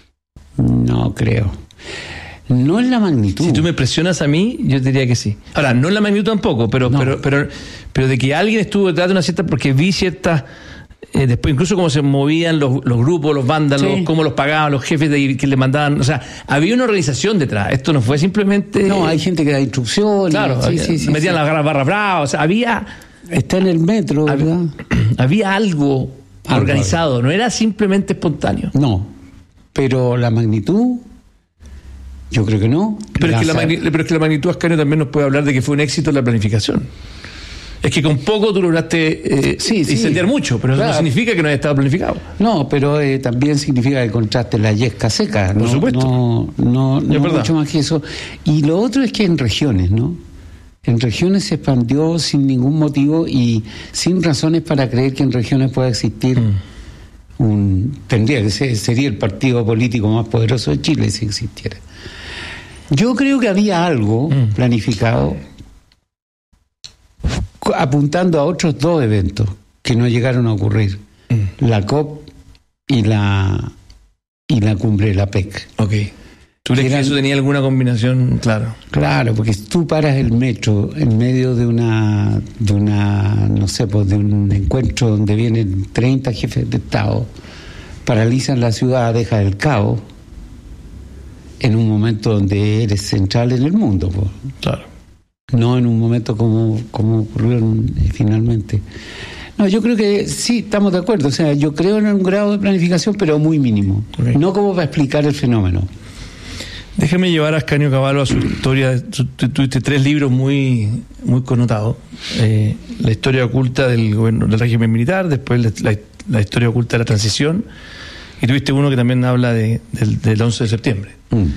No creo. No en la magnitud. Si tú me presionas a mí, yo diría que sí. Ahora, no en la magnitud tampoco, pero de que alguien estuvo detrás de una cierta... Porque vi ciertas... después incluso cómo se movían los grupos, los vándalos, sí, cómo los pagaban los jefes que le mandaban... O sea, había una organización detrás. Esto no fue simplemente... No, hay gente que da instrucciones. Claro, metían las barras bravas. O sea, había... Está en el metro, ¿verdad? Había algo organizado, no era simplemente espontáneo. No, pero la magnitud, yo creo que no. Pero es que la magnitud, Ascanio, también nos puede hablar de que fue un éxito la planificación. Es que con poco tú lograste incendiar mucho, pero claro, eso no significa que no haya estado planificado. No, pero también significa que encontraste la yesca seca. Por supuesto. No mucho más que eso. Y lo otro es que en regiones, ¿no? En regiones se expandió sin ningún motivo y sin razones para creer que en regiones pueda existir sería el partido político más poderoso de Chile si existiera. Yo creo que había algo planificado apuntando a otros dos eventos que no llegaron a ocurrir: la COP y la cumbre de la PEC. Okay. ¿Tú crees que eso tenía alguna combinación? Claro, porque si tú paras el metro en medio de una no sé, pues de un encuentro donde vienen 30 jefes de Estado, paralizan la ciudad, dejas el caos en un momento donde eres central en el mundo, pues. Claro. No en un momento como ocurrió finalmente. No, yo creo que sí, estamos de acuerdo. O sea, yo creo en un grado de planificación, pero muy mínimo. Okay. No como para explicar el fenómeno. Déjeme llevar a Ascanio Cavallo a su historia. Tuviste 3 libros muy connotados. La historia oculta del gobierno, del régimen militar, después la historia oculta de la transición, y tuviste uno que también habla del 11 de septiembre.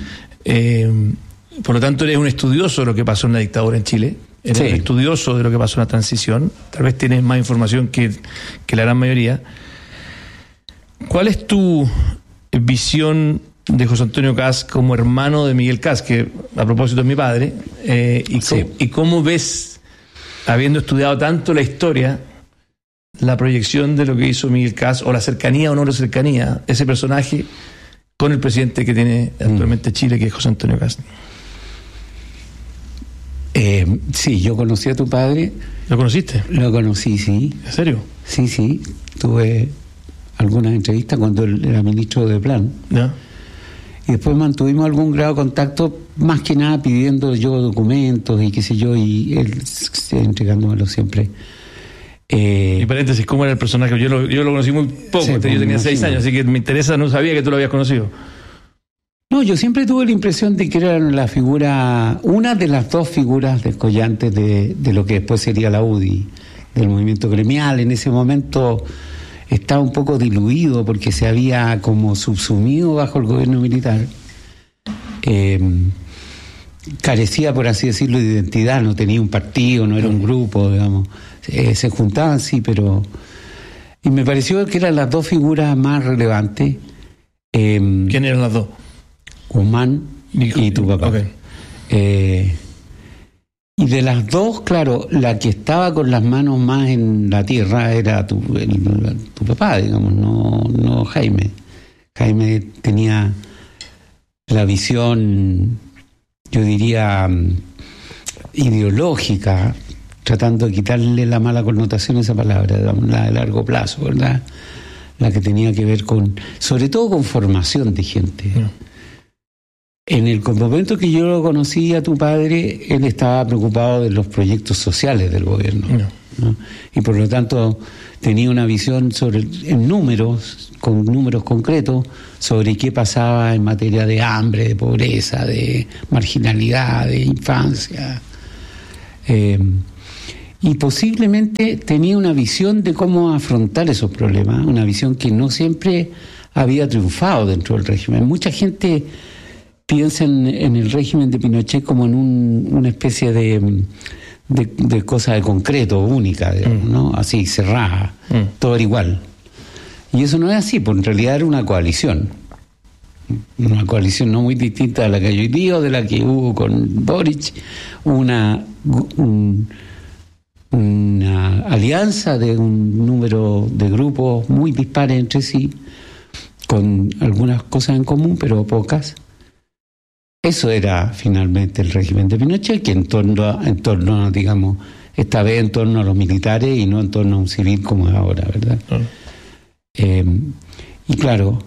Por lo tanto, eres un estudioso de lo que pasó en la dictadura en Chile, eres un estudioso de lo que pasó en la transición, tal vez tienes más información que la gran mayoría. ¿Cuál es tu visión de José Antonio Kast como hermano de Miguel Kast, que a propósito es mi padre, y cómo ves, habiendo estudiado tanto la historia, la proyección de lo que hizo Miguel Kast, o la cercanía o no la cercanía, ese personaje con el presidente que tiene actualmente Chile, que es José Antonio Kast? Sí, yo conocí a tu padre. ¿Lo conociste? Lo conocí, sí. ¿En serio? Sí, tuve algunas entrevistas cuando él era ministro de Plan. ¿Ya? Y después mantuvimos algún grado de contacto, más que nada pidiendo yo documentos y qué sé yo, y él entregándomelo siempre. Y paréntesis, ¿cómo era el personaje? Yo lo conocí muy poco, yo tenía 6 años, así que me interesa, no sabía que tú lo habías conocido. No, No, yo siempre tuve la impresión de que era una de las dos figuras descollantes de lo que después sería la UDI, del movimiento gremial. En ese momento estaba un poco diluido porque se había como subsumido bajo el gobierno militar. Carecía, por así decirlo, de identidad, no tenía un partido, no era un grupo, digamos. Se juntaban, sí, pero... Y me pareció que eran las dos figuras más relevantes. ¿Quién eran las dos? Guzmán y tu papá. Okay. Y de las dos, claro, la que estaba con las manos más en la tierra era tu papá, digamos, no Jaime. Jaime tenía la visión, yo diría, ideológica, tratando de quitarle la mala connotación a esa palabra, digamos, la de largo plazo, ¿verdad? La que tenía que ver sobre todo con formación de gente. En el momento que yo lo conocí a tu padre, él estaba preocupado de los proyectos sociales del gobierno, ¿no? Y por lo tanto tenía una visión con números concretos, sobre qué pasaba en materia de hambre, de pobreza, de marginalidad, de infancia. Y posiblemente tenía una visión de cómo afrontar esos problemas, una visión que no siempre había triunfado dentro del régimen. Mucha gente piensa en el régimen de Pinochet como en una especie de cosa de concreto, única, digamos, ¿no? Así, cerrada, todo era igual. Y eso no es así, porque en realidad era una coalición no muy distinta a la que hay hoy día o de la que hubo con Boric, una alianza de un número de grupos muy dispares entre sí, con algunas cosas en común, pero pocas. Eso era finalmente el régimen de Pinochet, que en torno, digamos, esta vez en torno a los militares y no en torno a un civil como es ahora, ¿verdad? Y claro,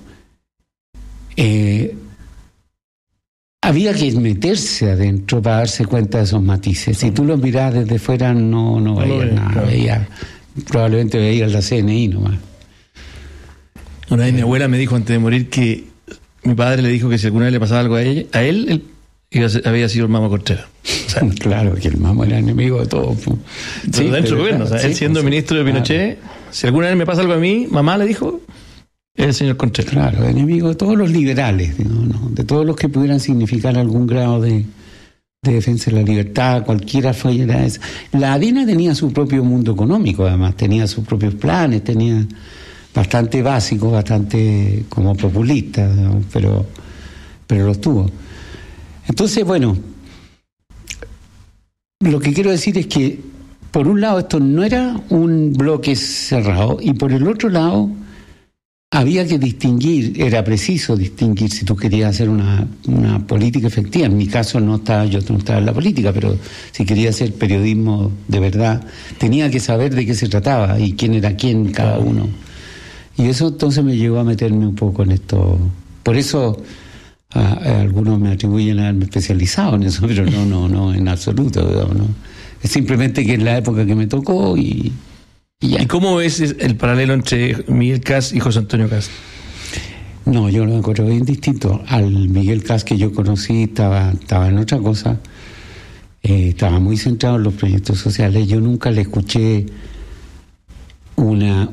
había que meterse adentro para darse cuenta de esos matices. Si tú los mirás desde fuera no veías nada, claro. Probablemente veías la CNI nomás. Una vez mi abuela me dijo antes de morir que mi padre le dijo que si alguna vez le pasaba algo a él había sido el Mamo Contreras. O sea, claro, que el Mamo era enemigo de todo. Sí, dentro del gobierno. Claro, él siendo ministro de Pinochet, si alguna vez me pasa algo a mí, mamá le dijo, es el señor Contreras. Claro, enemigo de todos los liberales, ¿no? De todos los que pudieran significar algún grado de defensa de la libertad, cualquiera fuera esa. La ADINA tenía su propio mundo económico, además, tenía sus propios planes, tenía bastante básico, bastante como populista, ¿no? pero los tuvo. Entonces, bueno, lo que quiero decir es que por un lado esto no era un bloque cerrado y por el otro lado había que distinguir, era preciso distinguir si tú querías hacer una política efectiva. En mi caso yo no estaba en la política, pero si quería hacer periodismo de verdad, tenía que saber de qué se trataba y quién era quién cada uno. Y eso entonces me llevó a meterme un poco en esto. Por eso algunos me atribuyen a haberme especializado en eso, pero no en absoluto, digamos, ¿no? Es simplemente que es la época que me tocó y ya. ¿Y cómo ves el paralelo entre Miguel Kast y José Antonio Kast? No, yo lo encuentro bien distinto. Al Miguel Kast que yo conocí estaba en otra cosa, estaba muy centrado en los proyectos sociales. Yo nunca le escuché una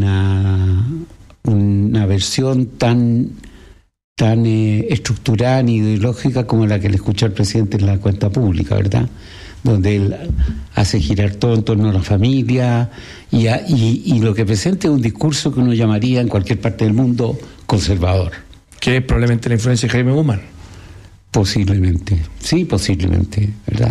versión tan estructurada ni ideológica como la que le escuché al presidente en la cuenta pública, ¿verdad? Donde él hace girar todo en torno a la familia y lo que presenta es un discurso que uno llamaría en cualquier parte del mundo conservador. Que es probablemente la influencia de Jaime Guzmán. Posiblemente, sí, posiblemente, ¿verdad?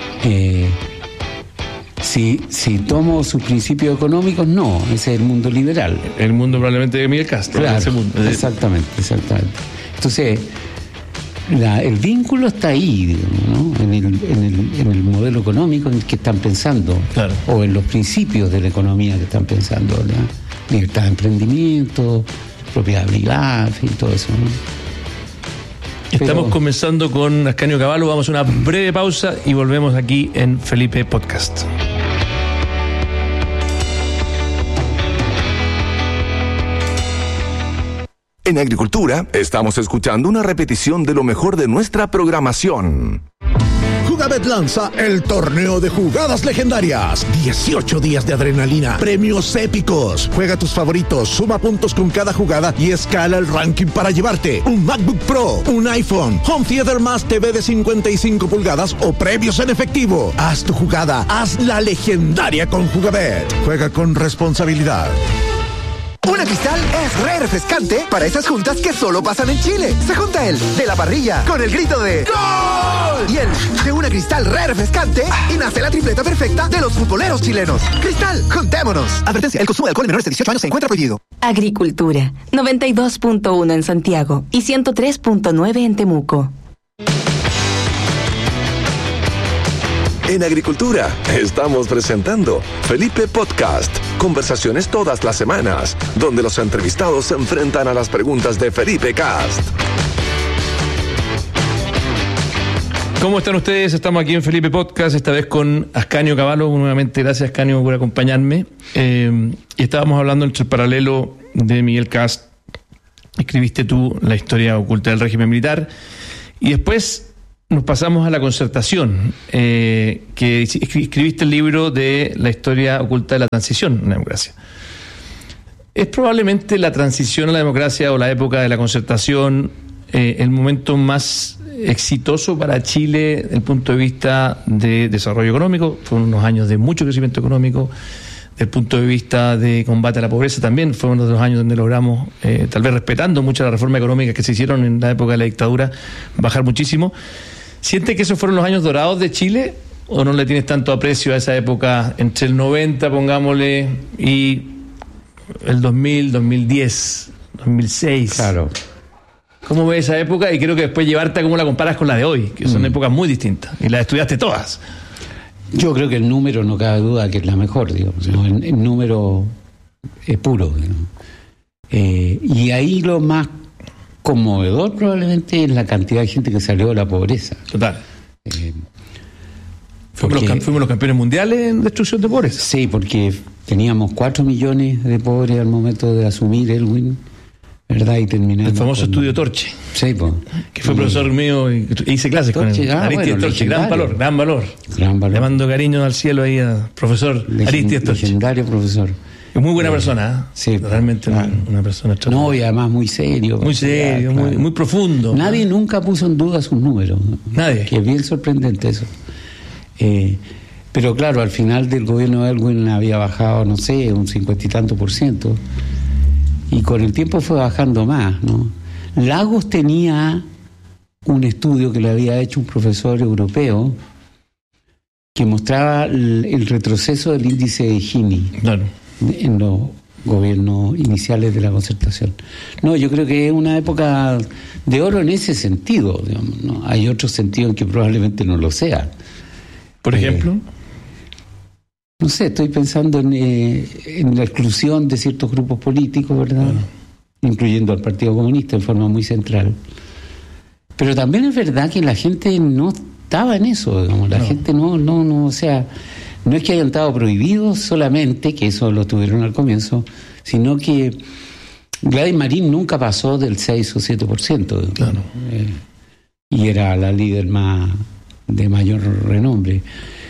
Si tomo sus principios económicos, no, ese es el mundo liberal. El mundo probablemente de Miguel Kast. Claro, ese mundo. Exactamente. Entonces, el vínculo está ahí, digamos, ¿no? En el modelo económico en el que están pensando, claro, o en los principios de la economía que están pensando, ¿verdad? Libertad de emprendimiento, propiedad privada, en fin, todo eso, ¿no? Estamos comenzando con Ascanio Cavallo, vamos a una breve pausa y volvemos aquí en Felipe Podcast. En Agricultura estamos escuchando una repetición de lo mejor de nuestra programación. Jugabet lanza el torneo de jugadas legendarias. 18 días de adrenalina, premios épicos. Juega tus favoritos, suma puntos con cada jugada y escala el ranking para llevarte un MacBook Pro, un iPhone, Home Theater más TV de 55 pulgadas o premios en efectivo. Haz tu jugada, hazla legendaria con Jugabet. Juega con responsabilidad. Una Cristal es re refrescante para esas juntas que solo pasan en Chile. Se junta el de la parrilla con el grito de ¡Gol! Y el de una Cristal re refrescante y nace la tripleta perfecta de los futboleros chilenos. Cristal, juntémonos. Advertencia, el consumo de alcohol en menores de 18 años se encuentra prohibido. Agricultura, 92.1 en Santiago y 103.9 en Temuco. En Agricultura estamos presentando Felipe Podcast. Conversaciones todas las semanas, donde los entrevistados se enfrentan a las preguntas de Felipe Cast. ¿Cómo están ustedes? Estamos aquí en Felipe Podcast, esta vez con Ascanio Cavallo. Nuevamente, gracias Ascanio por acompañarme. Y estábamos hablando entre el paralelo de Miguel Cast. Escribiste tú la historia oculta del régimen militar. Y después nos pasamos a la Concertación, que escribiste el libro de la historia oculta de la transición en la democracia. ¿Es probablemente la transición a la democracia o la época de la Concertación el momento más exitoso para Chile desde el punto de vista de desarrollo económico? Fueron unos años de mucho crecimiento económico. Desde el punto de vista de combate a la pobreza también fue uno de los años donde logramos, tal vez respetando mucho las reformas económicas que se hicieron en la época de la dictadura, bajar muchísimo. ¿Sientes que esos fueron los años dorados de Chile o no le tienes tanto aprecio a esa época entre el 90, pongámosle, y el 2000, 2010, 2006? Claro. ¿Cómo ves esa época? Y creo que después llevarte a cómo la comparas con la de hoy, que son épocas muy distintas y las estudiaste todas. Yo creo que el número no cabe duda que es la mejor, digamos, ¿no? El número es puro, digamos. Y ahí lo más conmovedor probablemente es la cantidad de gente que salió de la pobreza. Total. Fuimos los campeones mundiales en destrucción de pobreza. Sí, porque teníamos 4 millones de pobres al momento de asumir Elwin, ¿verdad? Y terminamos el famoso estudio Torche. Sí, pues. Que fue profesor mío y hice clases Torche, con él. Aristides Torche, gran valor. Le mando cariño al cielo ahí a profesor Aristides Torche. Legendario profesor. Es muy buena persona, ¿eh? Sí, realmente una persona extraordinaria. No, y además muy serio. Muy serio, claro. muy profundo. Nadie nunca puso en duda sus números. Nadie. Que es bien sorprendente eso. Pero claro, al final del gobierno de Elwin había bajado, no sé, un 50 y tanto %. Y con el tiempo fue bajando más, ¿no? Lagos tenía un estudio que le había hecho un profesor europeo que mostraba el retroceso del índice de Gini. Claro. En los gobiernos iniciales de la Concertación. No, yo creo que es una época de oro en ese sentido, digamos, ¿no? Hay otro sentido en que probablemente no lo sea. ¿Por ejemplo? No sé, estoy pensando en la exclusión de ciertos grupos políticos, ¿verdad? Incluyendo al Partido Comunista en forma muy central. Pero también es verdad que la gente no estaba en eso, digamos, la gente no, o sea, no es que hayan estado prohibidos solamente, que eso lo tuvieron al comienzo, sino que Gladys Marín nunca pasó del 6 o 7%. Claro. Y era la líder de mayor renombre.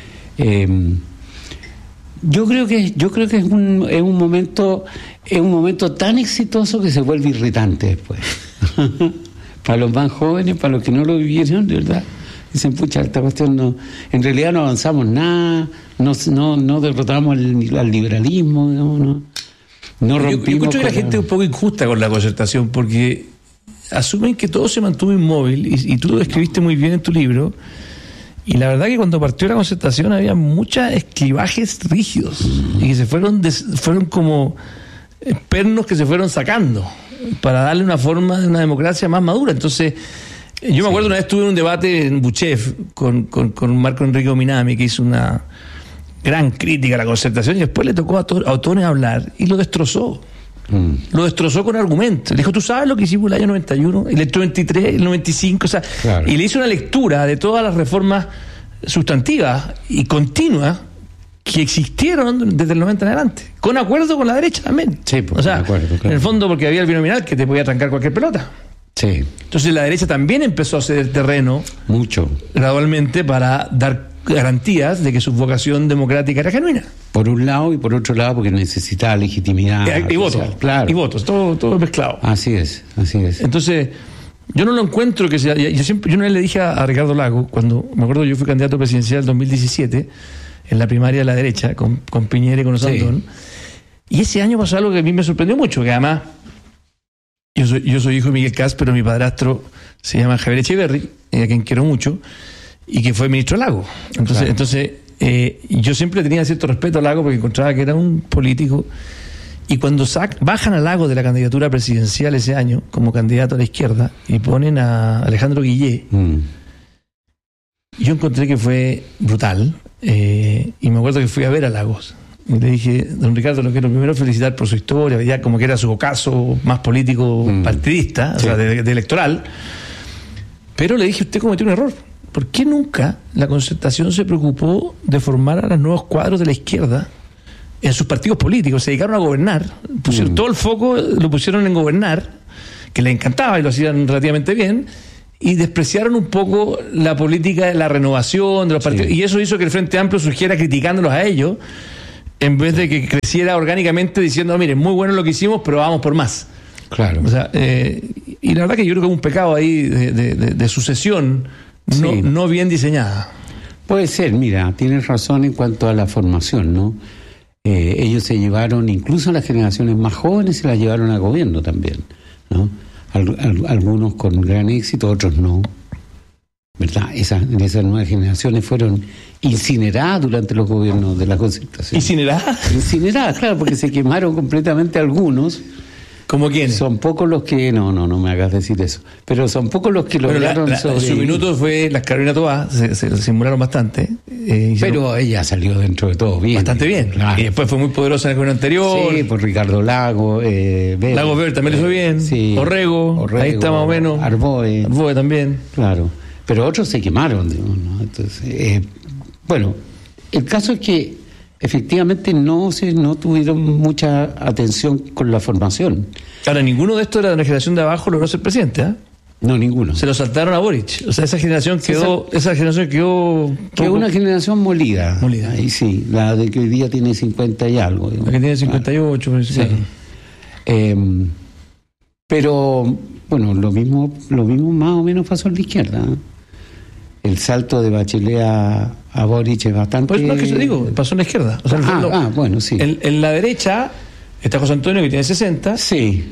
Yo creo que es un momento tan exitoso que se vuelve irritante después. Para los más jóvenes, para los que no lo vivieron, de verdad. Dicen, pucha, esta cuestión no, en realidad no avanzamos nada, no derrotamos al liberalismo, no rompimos. Yo escucho que la gente es un poco injusta con la Concertación, porque asumen que todo se mantuvo inmóvil, y tú lo escribiste muy bien en tu libro, y la verdad que cuando partió la Concertación había muchos esquivajes rígidos, y que se fueron como pernos que se fueron sacando, para darle una forma de una democracia más madura. Entonces, yo me acuerdo una vez estuve en un debate en Buchef con Marco Enrique Ominami, que hizo una gran crítica a la Concertación, y después le tocó a Otones hablar y lo destrozó. Lo destrozó con argumentos. Le dijo, ¿tú sabes lo que hicimos el año 91, el 93, el 95? O sea, claro. Y le hizo una lectura de todas las reformas sustantivas y continuas que existieron desde el 90 en adelante, con acuerdo con la derecha también. Sí, pues, o sea, de acuerdo, claro. En el fondo porque había el binominal que te podía trancar cualquier pelota. Sí. Entonces la derecha también empezó a ceder terreno mucho gradualmente para dar garantías de que su vocación democrática era genuina. Por un lado, y por otro lado porque necesitaba legitimidad Y votos, claro. Y votos, todo mezclado. Así es. Entonces, yo no lo encuentro que sea. Yo una vez le dije a Ricardo Lago, cuando me acuerdo yo fui candidato presidencial en 2017, en la primaria de la derecha, con Piñera y con Osandón, y ese año pasó algo que a mí me sorprendió mucho, que además yo soy hijo de Miguel Cas, pero mi padrastro se llama Javier Echeverri, a quien quiero mucho, y que fue ministro de Lago. Entonces yo siempre tenía cierto respeto a Lago porque encontraba que era un político. Y cuando bajan a Lago de la candidatura presidencial ese año, como candidato a la izquierda, y ponen a Alejandro Guillé, yo encontré que fue brutal. Y me acuerdo que fui a ver a Lagos. Y le dije, don Ricardo, lo quiero primero felicitar por su historia, ya como que era su ocaso más político partidista, o sea, de electoral. Pero le dije, usted cometió un error. ¿Por qué nunca la Concertación se preocupó de formar a los nuevos cuadros de la izquierda en sus partidos políticos? Se dedicaron a gobernar, pusieron todo el foco, lo pusieron en gobernar, que les encantaba y lo hacían relativamente bien, y despreciaron un poco la política de la renovación de los partidos, y eso hizo que el Frente Amplio surgiera criticándolos a ellos, en vez de que creciera orgánicamente diciendo, miren, muy bueno lo que hicimos, pero vamos por más. Claro. O sea, y la verdad que yo creo que es un pecado ahí de sucesión no bien diseñada. Puede ser, mira, tienes razón en cuanto a la formación, ¿no? Ellos se llevaron, incluso las generaciones más jóvenes se las llevaron al gobierno también, ¿no? Algunos con gran éxito, otros no, ¿verdad? Esas nuevas generaciones fueron incineradas durante los gobiernos de la Concertación. ¿Incineradas? Incineradas, claro, porque se quemaron completamente algunos. ¿Cómo quiénes? Son pocos los que... No me hagas decir eso. Pero son pocos los que lograron sobrevivir. Su minuto fue las Carolina Toá, se simularon bastante. Pero ella salió dentro de todo bien. Bastante bien. Claro. Y después fue muy poderosa en el gobierno anterior. Sí, por Ricardo Lago. Lago Ver también le fue bien. Sí. Orrego, ahí está más o menos. Arboe también. Claro. Pero otros se quemaron, digamos, ¿no? Entonces, bueno, el caso es que efectivamente no tuvieron mucha atención con la formación. Ahora, ninguno de estos de la generación de abajo logró ser presidente, ¿eh? No, ninguno. Se lo saltaron a Boric. O sea, esa generación quedó quedó una generación molida. Ahí sí, la de que hoy día tiene 50 y algo. Digamos. La que tiene 58. Sí. Pero, bueno, lo mismo más o menos pasó en la izquierda, ¿eh? El salto de Bachelet a Boric es bastante... Pues no es que yo digo, pasó en la izquierda. O sea, bueno, sí. En la derecha está José Antonio, que tiene 60. Sí.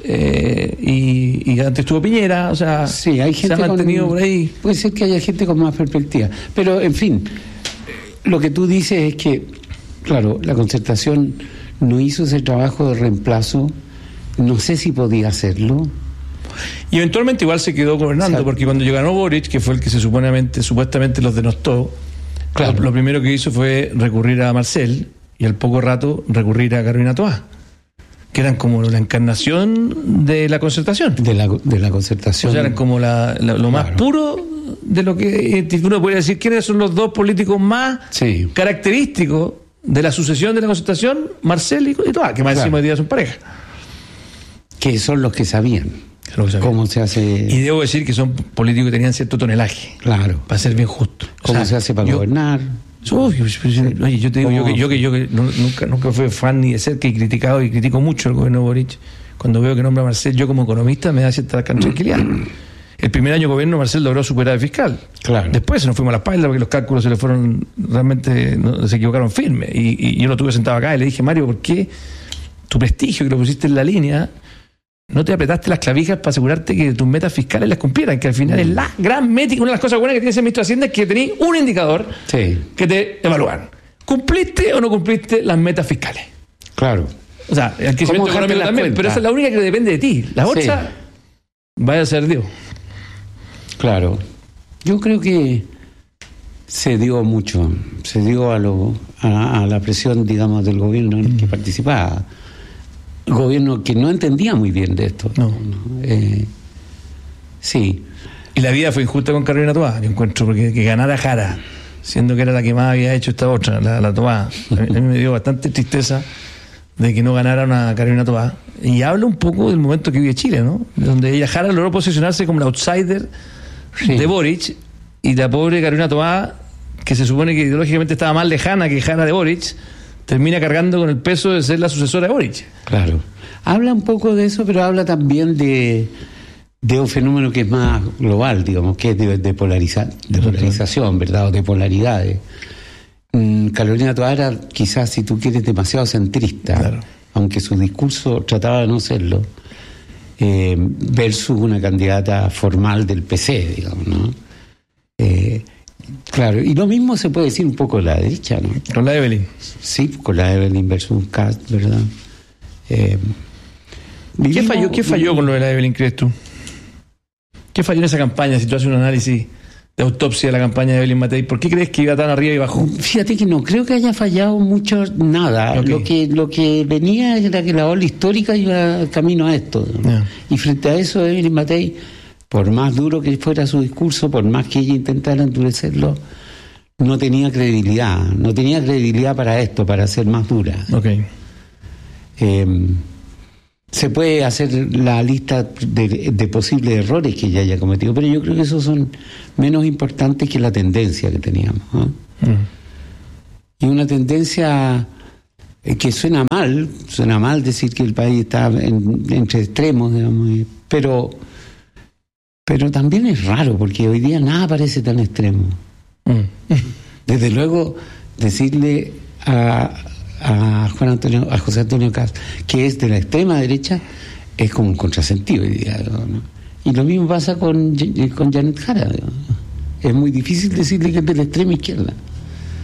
Y antes estuvo Piñera, o sea, sí, hay gente se ha mantenido por ahí. Puede ser que haya gente con más perspectiva. Pero, en fin, lo que tú dices es que, claro, la Concertación no hizo ese trabajo de reemplazo. No sé si podía hacerlo. Y eventualmente igual se quedó gobernando, porque cuando ganó Boric, que fue el que supuestamente los denostó, claro, lo primero que hizo fue recurrir a Marcel y al poco rato recurrir a Carolina Toá, que eran como la encarnación de la Concertación. De la Concertación. O sea, eran como lo más puro de lo que uno podría decir. ¿Quiénes son los dos políticos más característicos de la sucesión de la Concertación? Marcel y Toá, que más encima hoy día son pareja. Que son los que sabían cómo se hace. Y debo decir que son políticos que tenían cierto tonelaje. Claro. Para ser bien justo. ¿Cómo se hace para gobernar? Oye, yo te digo, yo que nunca fui fan ni de cerca y criticado y critico mucho el gobierno de Boric. Cuando veo que nombra a Marcel, yo como economista me da cierta tranquilidad. El primer año de gobierno Marcel logró superar el fiscal. Claro. Después se nos fuimos a la espalda porque los cálculos se le fueron, realmente se equivocaron firme. Y yo lo tuve sentado acá y le dije, Mario, ¿por qué tu prestigio que lo pusiste en la línea no te apretaste las clavijas para asegurarte que tus metas fiscales las cumplieran? Que al final es la gran métrica. Una de las cosas buenas que tiene ese ministro de Hacienda es que tenéis un indicador que te evalúan. ¿Cumpliste o no cumpliste las metas fiscales? Claro. O sea, el crecimiento económico también, pero esa es la única que depende de ti. La otra, vaya a ser Dios. Claro. Yo creo que se dio mucho. Se dio a la presión, digamos, del gobierno en el que participaba. Gobierno que no entendía muy bien de esto. Sí. Y la vida fue injusta con Carolina Toá, yo encuentro, porque que ganara Jara siendo que era la que más había hecho esta otra, la Toá. A mí me dio bastante tristeza de que no ganara una Carolina Toá. Y habla un poco del momento que vive Chile, ¿no? Donde ella Jara logró posicionarse como la outsider de Boric, y la pobre Carolina Toá, que se supone que ideológicamente estaba más lejana que Jara de Boric, termina cargando con el peso de ser la sucesora de Boric. Claro. Habla un poco de eso, pero habla también de un fenómeno que es más global, digamos, que es de polarización, ¿verdad? O de polaridades. Carolina Toá era, quizás, si tú quieres, demasiado centrista, claro, aunque su discurso trataba de no serlo, versus una candidata formal del PC, digamos, ¿no? Claro, y lo mismo se puede decir un poco de la derecha, ¿no? Con la Evelyn. Sí, con la Evelyn versus Cast, ¿verdad? ¿Qué falló con lo de la Evelyn, crees tú? ¿Qué falló en esa campaña? Si tú haces un análisis de autopsia de la campaña de Evelyn Matei, ¿por qué crees que iba tan arriba y bajó? Fíjate que no creo que haya fallado mucho nada. Okay. Lo que venía era que la ola histórica iba camino a esto, ¿no? Yeah. Y frente a eso, Evelyn Matei, por más duro que fuera su discurso, por más que ella intentara endurecerlo, no tenía credibilidad para esto, para ser más dura. Okay. Se puede hacer la lista de posibles errores que ella haya cometido, pero yo creo que esos son menos importantes que la tendencia que teníamos, ¿no? Y una tendencia que suena mal decir que el país está entre extremos, digamos, pero también es raro, porque hoy día nada parece tan extremo. Desde luego, decirle a José Antonio Cast, que es de la extrema derecha, es como un contrasentido, ¿no? Y lo mismo pasa con Janet Jara, ¿no? Es muy difícil decirle que es de la extrema izquierda.